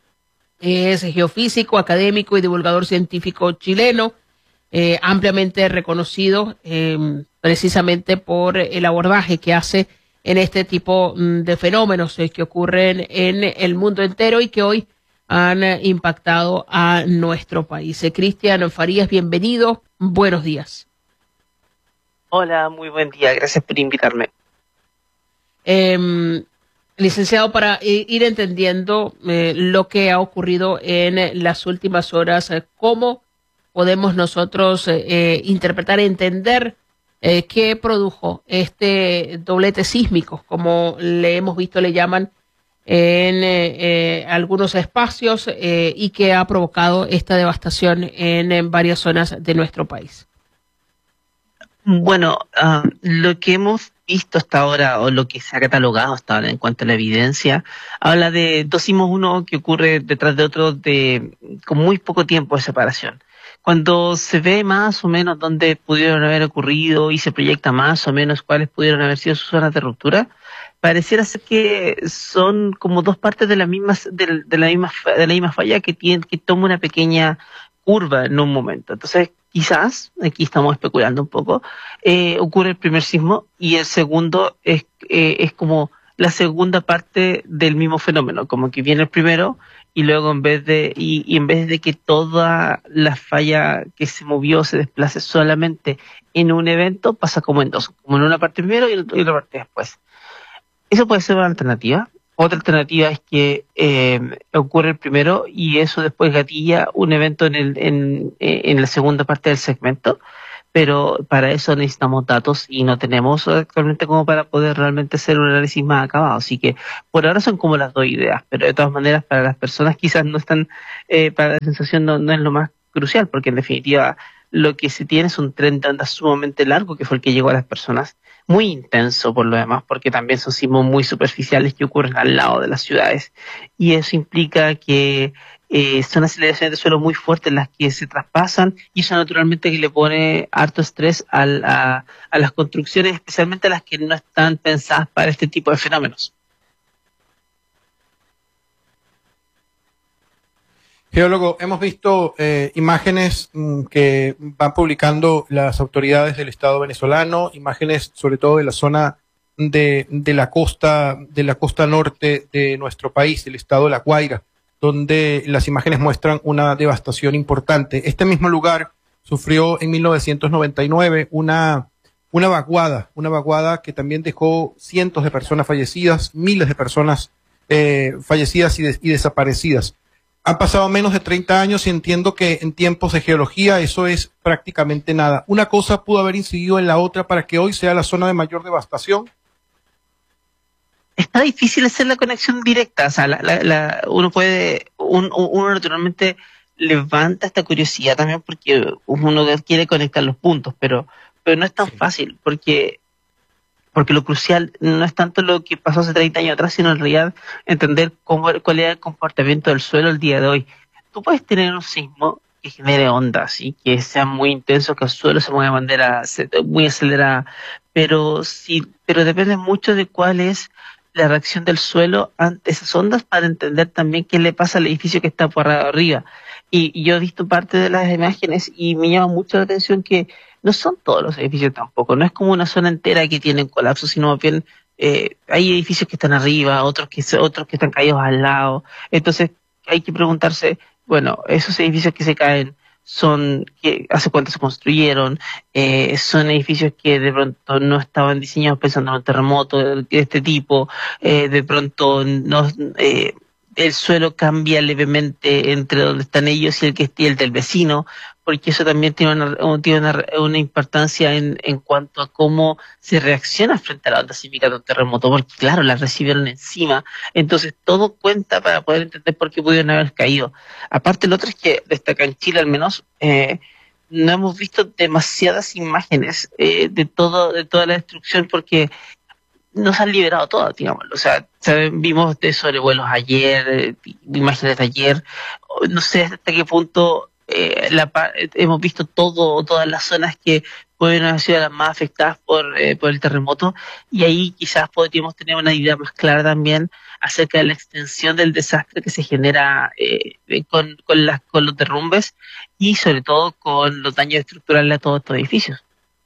es geofísico, académico y divulgador científico chileno, eh, ampliamente reconocido eh, precisamente por el abordaje que hace en este tipo de fenómenos eh, que ocurren en el mundo entero y que hoy han eh, impactado a nuestro país. Eh, Cristian Farías, bienvenido, buenos días. Hola, muy buen día, gracias por invitarme. Eh, Licenciado, para ir entendiendo eh, lo que ha ocurrido en las últimas horas, eh, ¿cómo podemos nosotros eh, interpretar, entender eh, qué produjo este doblete sísmico, como le hemos visto, le llaman en eh, eh, algunos espacios eh, y que ha provocado esta devastación en, en varias zonas de nuestro país? Bueno, uh, lo que hemos visto hasta ahora, o lo que se ha catalogado hasta ahora en cuanto a la evidencia, habla de dos sismos, uno que ocurre detrás de otro de con muy poco tiempo de separación. Cuando se ve más o menos dónde pudieron haber ocurrido y se proyecta más o menos cuáles pudieron haber sido sus zonas de ruptura, pareciera ser que son como dos partes de la misma de, de la misma de la misma falla que tiene que toma una pequeña curva en un momento. Entonces, quizás, aquí estamos especulando un poco, eh, ocurre el primer sismo y el segundo es, eh, es como la segunda parte del mismo fenómeno, como que viene el primero y luego en vez de y, y en vez de que toda la falla que se movió se desplace solamente en un evento, pasa como en dos, como en una parte primero y en otra parte después. Eso puede ser una alternativa. Otra alternativa es que eh, ocurre el primero y eso después gatilla un evento en, el, en, en la segunda parte del segmento, pero para eso necesitamos datos y no tenemos actualmente como para poder realmente hacer un análisis más acabado. Así que por ahora son como las dos ideas, pero de todas maneras para las personas quizás no están, eh, para la sensación no, no es lo más crucial, porque en definitiva lo que se tiene es un tren de onda sumamente largo que fue el que llegó a las personas, muy intenso por lo demás, porque también son sismos muy superficiales que ocurren al lado de las ciudades, y eso implica que eh, son aceleraciones de suelo muy fuertes las que se traspasan, y eso naturalmente que le pone harto estrés al, a, a las construcciones, especialmente a las que no están pensadas para este tipo de fenómenos. Geólogo, hemos visto eh, imágenes mm, que van publicando las autoridades del Estado venezolano, imágenes sobre todo de la zona de, de la costa de la costa norte de nuestro país, el estado de La Guaira, donde las imágenes muestran una devastación importante. Este mismo lugar sufrió en mil novecientos noventa y nueve una una vaguada, una vaguada que también dejó cientos de personas fallecidas, miles de personas eh, fallecidas y, de, y desaparecidas. Han pasado menos de treinta años y entiendo que en tiempos de geología eso es prácticamente nada. ¿Una cosa pudo haber incidido en la otra para que hoy sea la zona de mayor devastación? Está difícil hacer la conexión directa. O sea, la, la, la, uno puede, un, uno naturalmente levanta esta curiosidad también porque uno quiere conectar los puntos, pero, pero no es tan fácil porque... porque lo crucial no es tanto lo que pasó hace treinta años atrás, sino en realidad entender cómo, cuál era el comportamiento del suelo el día de hoy. Tú puedes tener un sismo que genere ondas y que sea muy intenso, que el suelo se mueva de manera muy acelerada, pero, sí, pero depende mucho de cuál es la reacción del suelo ante esas ondas para entender también qué le pasa al edificio que está por arriba. Y, y yo he visto parte de las imágenes y me llama mucho la atención que no son todos los edificios tampoco, no es como una zona entera que tienen colapso, sino más bien eh, hay edificios que están arriba, otros que otros que están caídos al lado. Entonces hay que preguntarse, bueno, esos edificios que se caen son, que hace cuánto se construyeron, eh, son edificios que de pronto no estaban diseñados pensando en un terremoto de este tipo, eh, de pronto no... Eh, el suelo cambia levemente entre donde están ellos y el que y el del vecino, porque eso también tiene una, tiene una, una importancia en, en cuanto a cómo se reacciona frente a la onda sísmica de un terremoto, porque claro, la recibieron encima, entonces todo cuenta para poder entender por qué pudieron haber caído. Aparte, lo otro es que destaca en Chile al menos, eh, no hemos visto demasiadas imágenes eh, de todo de toda la destrucción, porque no se han liberado todas, digamos. O sea, ¿saben? Vimos de sobrevuelos ayer, eh, imágenes de ayer, no sé hasta qué punto eh, la, hemos visto todo, todas las zonas que pueden haber sido las más afectadas por, eh, por el terremoto, y ahí quizás podríamos tener una idea más clara también acerca de la extensión del desastre que se genera eh, con, con, las, con los derrumbes y sobre todo con los daños estructurales a todos estos edificios.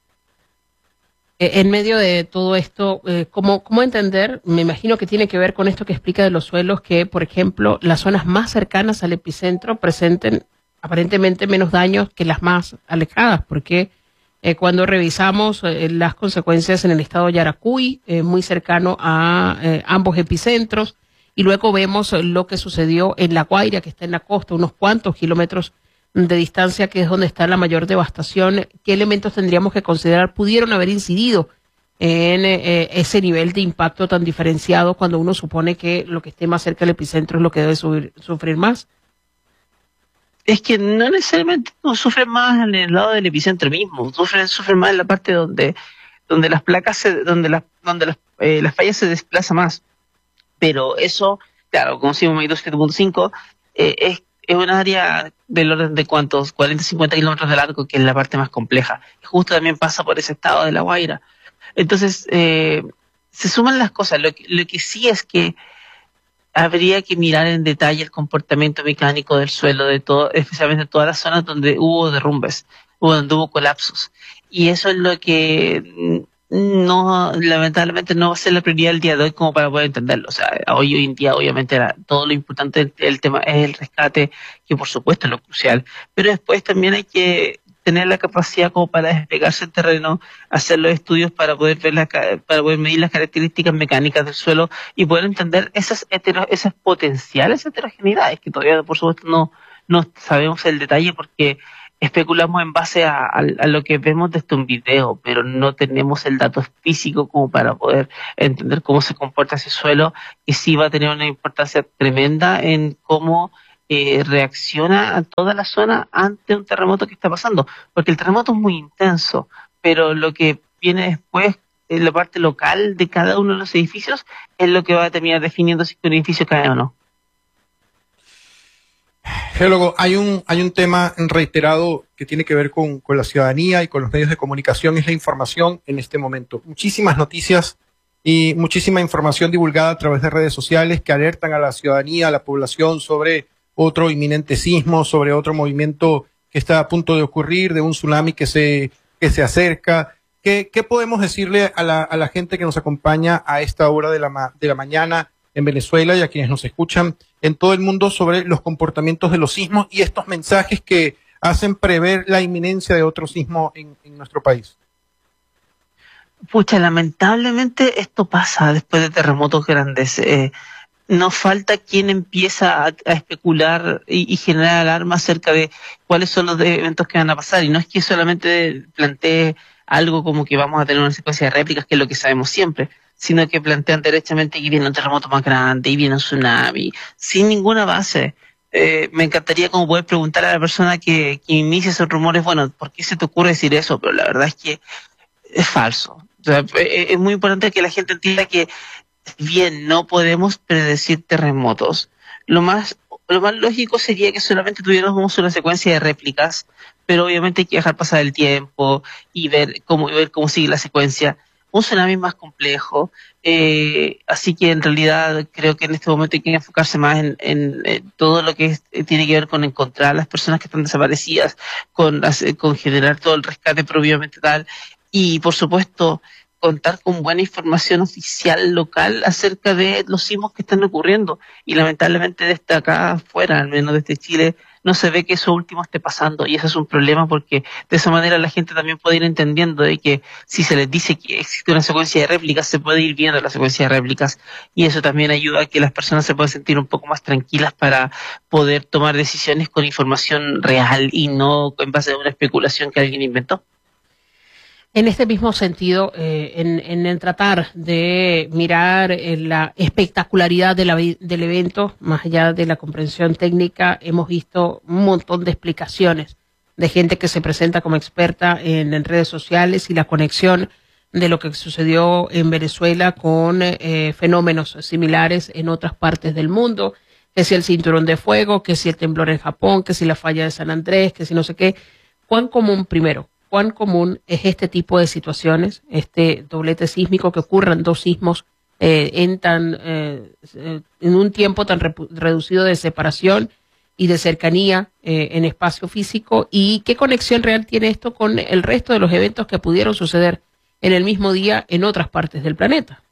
En medio de todo esto, eh, ¿cómo, ¿cómo entender? Me imagino que tiene que ver con esto que explica de los suelos, que, por ejemplo, las zonas más cercanas al epicentro presenten aparentemente menos daños que las más alejadas, porque eh, cuando revisamos eh, las consecuencias en el estado de Yaracuy, eh, muy cercano a eh, ambos epicentros, y luego vemos lo que sucedió en La Guaira, que está en la costa, unos cuantos kilómetros de distancia, que es donde está la mayor devastación. ¿Qué elementos tendríamos que considerar pudieron haber incidido en eh, ese nivel de impacto tan diferenciado cuando uno supone que lo que esté más cerca del epicentro es lo que debe subir, sufrir más? Es que no necesariamente no sufren más en el lado del epicentro mismo, sufren, sufren más en la parte donde, donde las placas, se, donde las, donde las, eh, las fallas se desplazan más. Pero eso, claro, como si magnitud siete punto cinco, eh, es Es un área del orden de cuántos, cuarenta a cincuenta kilómetros de largo, que es la parte más compleja. Y justo también pasa por ese estado de La Guaira. Entonces, eh, se suman las cosas. Lo que, lo que sí es que habría que mirar en detalle el comportamiento mecánico del suelo, de todo, especialmente en todas las zonas donde hubo derrumbes, o donde hubo colapsos. Y eso es lo que no, lamentablemente no va a ser la prioridad del día de hoy como para poder entenderlo. O sea, hoy, hoy en día obviamente la, todo lo importante del tema es el rescate, que por supuesto es lo crucial, pero después también hay que tener la capacidad como para despegarse el terreno, hacer los estudios para poder ver la, para poder medir las características mecánicas del suelo y poder entender esas hetero, esas potenciales heterogeneidades que todavía por supuesto no, no sabemos el detalle porque especulamos en base a, a, a lo que vemos desde un video, pero no tenemos el dato físico como para poder entender cómo se comporta ese suelo, que sí va a tener una importancia tremenda en cómo eh, reacciona a toda la zona ante un terremoto que está pasando, porque el terremoto es muy intenso, pero lo que viene después, en la parte local de cada uno de los edificios, es lo que va a terminar definiendo si un edificio cae o no. Geólogo, hay un, hay un tema reiterado que tiene que ver con, con la ciudadanía y con los medios de comunicación, es la información en este momento. Muchísimas noticias y muchísima información divulgada a través de redes sociales que alertan a la ciudadanía, a la población sobre otro inminente sismo, sobre otro movimiento que está a punto de ocurrir, de un tsunami que se, que se acerca. ¿Qué, qué podemos decirle a la, a la gente que nos acompaña a esta hora de la, ma, de la mañana en Venezuela y a quienes nos escuchan en todo el mundo sobre los comportamientos de los sismos y estos mensajes que hacen prever la inminencia de otro sismo en, en nuestro país? Pucha, lamentablemente esto pasa después de terremotos grandes. Eh, no falta quien empieza a, a especular y, y generar alarma acerca de cuáles son los eventos que van a pasar. Y no es que solamente plantee algo como que vamos a tener una secuencia de réplicas, que es lo que sabemos siempre, sino que plantean derechamente que viene un terremoto más grande y viene un tsunami, sin ninguna base. Eh, me encantaría como poder preguntar a la persona que, que inicia esos rumores, bueno, ¿por qué se te ocurre decir eso? Pero la verdad es que es falso. O sea, es muy importante que la gente entienda que bien no podemos predecir terremotos. Lo más, lo más lógico sería que solamente tuviéramos una secuencia de réplicas, pero obviamente hay que dejar pasar el tiempo y ver cómo, ver cómo sigue la secuencia. Un tsunami más complejo, eh, así que en realidad creo que en este momento hay que enfocarse más en, en, en todo lo que es, tiene que ver con encontrar a las personas que están desaparecidas, con, con generar todo el rescate propiamente tal, y por supuesto contar con buena información oficial local acerca de los sismos que están ocurriendo. Y lamentablemente desde acá afuera, al menos desde Chile, no se ve que eso último esté pasando, y eso es un problema porque de esa manera la gente también puede ir entendiendo de que si se les dice que existe una secuencia de réplicas, se puede ir viendo la secuencia de réplicas, y eso también ayuda a que las personas se puedan sentir un poco más tranquilas para poder tomar decisiones con información real y no en base a una especulación que alguien inventó. En este mismo sentido, eh, en, en el tratar de mirar eh, la espectacularidad de la, del evento, más allá de la comprensión técnica, hemos visto un montón de explicaciones de gente que se presenta como experta en, en redes sociales y la conexión de lo que sucedió en Venezuela con eh, fenómenos similares en otras partes del mundo, que si el cinturón de fuego, que si el temblor en Japón, que si la falla de San Andrés, que si no sé qué. ¿Cuán común, primero, cuán común es este tipo de situaciones, este doblete sísmico, que ocurran dos sismos eh, en tan eh, en un tiempo tan re reducido de separación y de cercanía eh, en espacio físico? ¿Y qué conexión real tiene esto con el resto de los eventos que pudieron suceder en el mismo día en otras partes del planeta?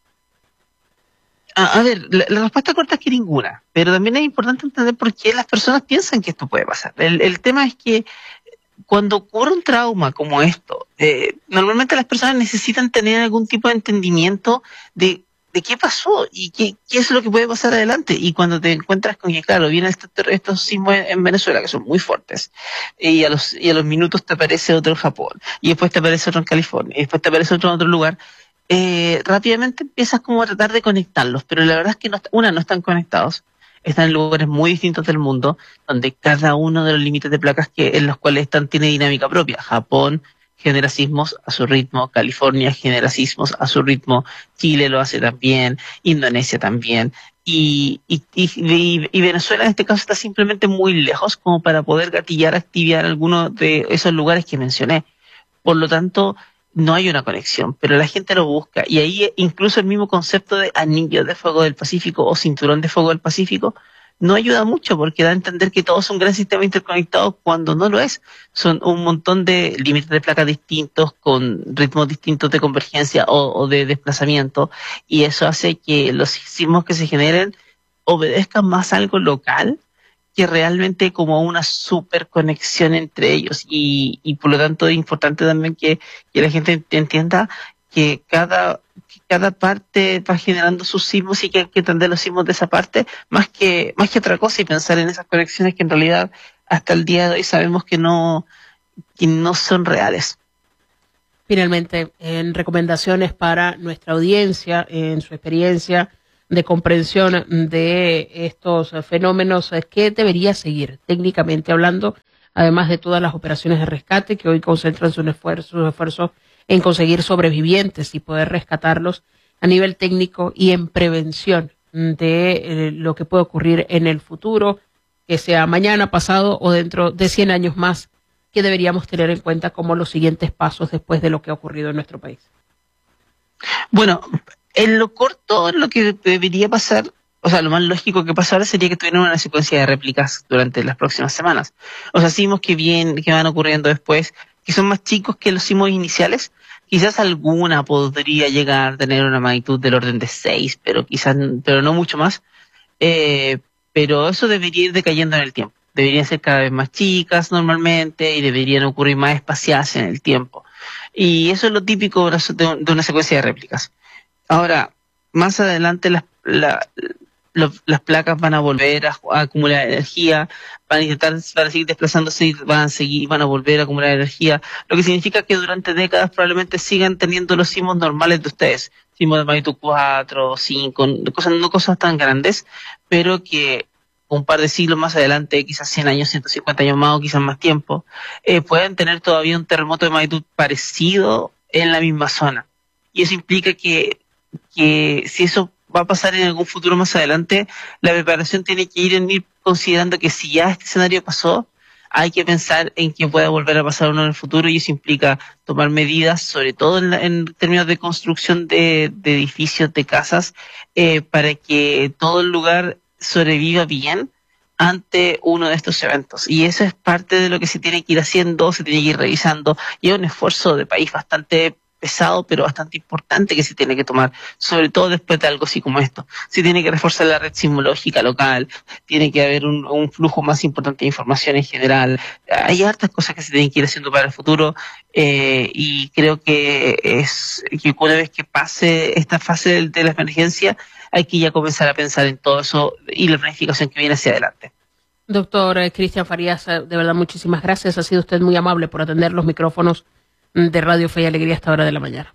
A, a ver, la, la respuesta corta es que ninguna, pero también es importante entender por qué las personas piensan que esto puede pasar. El, el tema es que cuando ocurre un trauma como esto, eh, normalmente las personas necesitan tener algún tipo de entendimiento de, de qué pasó y qué, qué es lo que puede pasar adelante. Y cuando te encuentras con que, claro, vienen estos, estos sismos en, en Venezuela, que son muy fuertes, y a, los, y a los minutos te aparece otro en Japón, y después te aparece otro en California, y después te aparece otro en otro lugar, eh, rápidamente empiezas como a tratar de conectarlos, pero la verdad es que no, una, no están conectados. Están en lugares muy distintos del mundo, donde cada uno de los límites de placas que en los cuales están tiene dinámica propia. Japón genera sismos a su ritmo, California genera sismos a su ritmo, Chile lo hace también, Indonesia también, y, y, y, y Venezuela en este caso está simplemente muy lejos como para poder gatillar, activar alguno de esos lugares que mencioné. Por lo tanto, no hay una conexión, pero la gente lo busca. Y ahí incluso el mismo concepto de anillo de fuego del Pacífico o cinturón de fuego del Pacífico no ayuda mucho, porque da a entender que todo es un gran sistema interconectado cuando no lo es. Son un montón de límites de placas distintos, con ritmos distintos de convergencia o, o de desplazamiento, y eso hace que los sismos que se generen obedezcan más a algo local que realmente como una super conexión entre ellos. Y, y por lo tanto es importante también que, que la gente entienda que cada, que cada parte va generando sus sismos y que hay que entender los sismos de esa parte más que, más que otra cosa, y pensar en esas conexiones que en realidad hasta el día de hoy sabemos que no, que no son reales. Finalmente, en recomendaciones para nuestra audiencia, en su experiencia de comprensión de estos fenómenos, ¿qué debería seguir técnicamente hablando, además de todas las operaciones de rescate que hoy concentran sus esfuerzos, sus esfuerzos en conseguir sobrevivientes y poder rescatarlos a nivel técnico y en prevención de eh, lo que puede ocurrir en el futuro, que sea mañana, pasado o dentro de cien años más, que deberíamos tener en cuenta como los siguientes pasos después de lo que ha ocurrido en nuestro país? Bueno, en lo corto, lo que debería pasar, o sea, lo más lógico que pasara sería que tuvieran una secuencia de réplicas durante las próximas semanas. O sea, sismos que bien, que van ocurriendo después, que son más chicos que los sismos iniciales. Quizás alguna podría llegar a tener una magnitud del orden de seis, pero quizás, pero no mucho más. Eh, pero eso debería ir decayendo en el tiempo. Deberían ser cada vez más chicas normalmente y deberían ocurrir más espaciadas en el tiempo. Y eso es lo típico de una secuencia de réplicas. Ahora, más adelante las, la, lo, las placas van a volver a, a acumular energía, van a intentar, van a seguir desplazándose y van a seguir, van a volver a acumular energía, lo que significa que durante décadas probablemente sigan teniendo los sismos normales de ustedes, sismos de magnitud cuatro, cinco, cosas, no cosas tan grandes, pero que un par de siglos más adelante, quizás cien años, ciento cincuenta años más o quizás más tiempo, eh, pueden tener todavía un terremoto de magnitud parecido en la misma zona. Y eso implica que que si eso va a pasar en algún futuro más adelante, la preparación tiene que ir en ir considerando que si ya este escenario pasó, hay que pensar en que pueda volver a pasar uno en el futuro, y eso implica tomar medidas, sobre todo en, la, en términos de construcción de, de edificios, de casas, eh, para que todo el lugar sobreviva bien ante uno de estos eventos. Y eso es parte de lo que se tiene que ir haciendo, se tiene que ir revisando, y es un esfuerzo de país bastante pesado, pero bastante importante que se tiene que tomar, sobre todo después de algo así como esto. Se tiene que reforzar la red sismológica local, tiene que haber un, un flujo más importante de información en general. Hay hartas cosas que se tienen que ir haciendo para el futuro, eh, y creo que es que una vez que pase esta fase de, de la emergencia, hay que ya comenzar a pensar en todo eso y la planificación que viene hacia adelante. Doctor eh, Cristian Farías, de verdad muchísimas gracias. Ha sido usted muy amable por atender los micrófonos de Radio Fe y Alegría a esta hora de la mañana.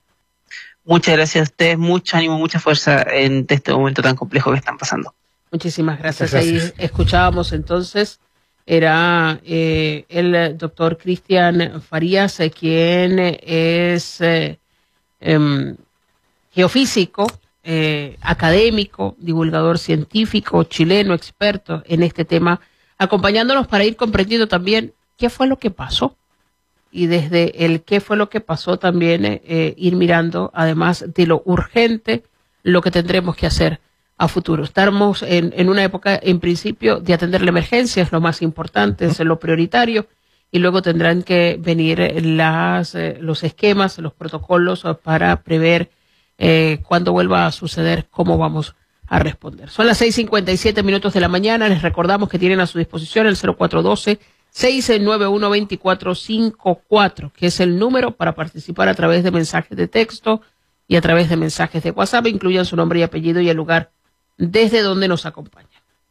Muchas gracias a ustedes, mucho ánimo, mucha fuerza en este momento tan complejo que están pasando. Muchísimas gracias. Muchas gracias. Ahí escuchábamos entonces, era eh, el doctor Cristian Farías, eh, quien es eh, eh, geofísico, eh, académico, divulgador científico, chileno, experto en este tema, acompañándonos para ir comprendiendo también qué fue lo que pasó. Y desde el qué fue lo que pasó también eh, ir mirando, además de lo urgente, lo que tendremos que hacer a futuro. Estamos en, en una época, en principio, de atender la emergencia, es lo más importante, es lo prioritario, y luego tendrán que venir las, eh, los esquemas, los protocolos para prever eh, cuando vuelva a suceder, cómo vamos a responder. Son las seis cincuenta y siete minutos de la mañana. Les recordamos que tienen a su disposición el cero cuatro uno dos, seis nueve uno, dos cuatro cinco cuatro, que es el número para participar a través de mensajes de texto y a través de mensajes de WhatsApp. Incluyan su nombre y apellido y el lugar desde donde nos acompaña.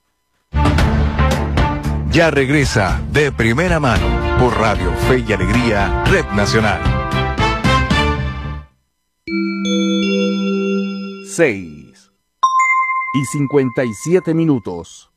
Ya regresa De Primera Mano por Radio Fe y Alegría, Red Nacional. seis y cincuenta y siete minutos.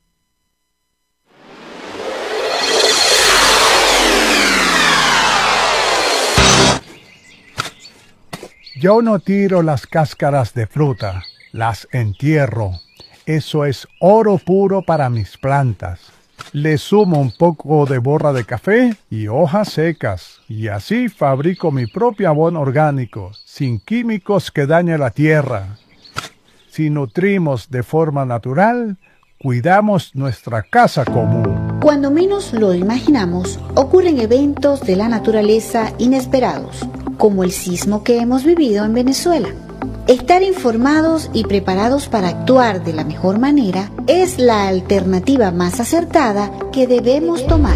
Yo no tiro las cáscaras de fruta, las entierro. Eso es oro puro para mis plantas. Le sumo un poco de borra de café y hojas secas, y así fabrico mi propio abono orgánico, sin químicos que dañen la tierra. Si nutrimos de forma natural, cuidamos nuestra casa común. Cuando menos lo imaginamos, ocurren eventos de la naturaleza inesperados, como el sismo que hemos vivido en Venezuela. Estar informados y preparados para actuar de la mejor manera es la alternativa más acertada que debemos tomar.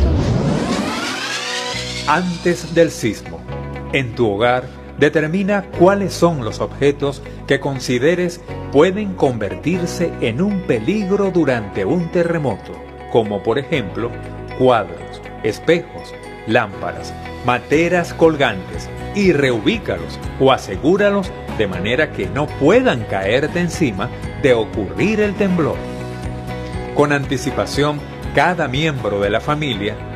Antes del sismo, en tu hogar, determina cuáles son los objetos que consideres pueden convertirse en un peligro durante un terremoto, como por ejemplo cuadros, espejos, lámparas, materas colgantes, y reubícalos o asegúralos de manera que no puedan caerte encima de ocurrir el temblor. Con anticipación, cada miembro de la familia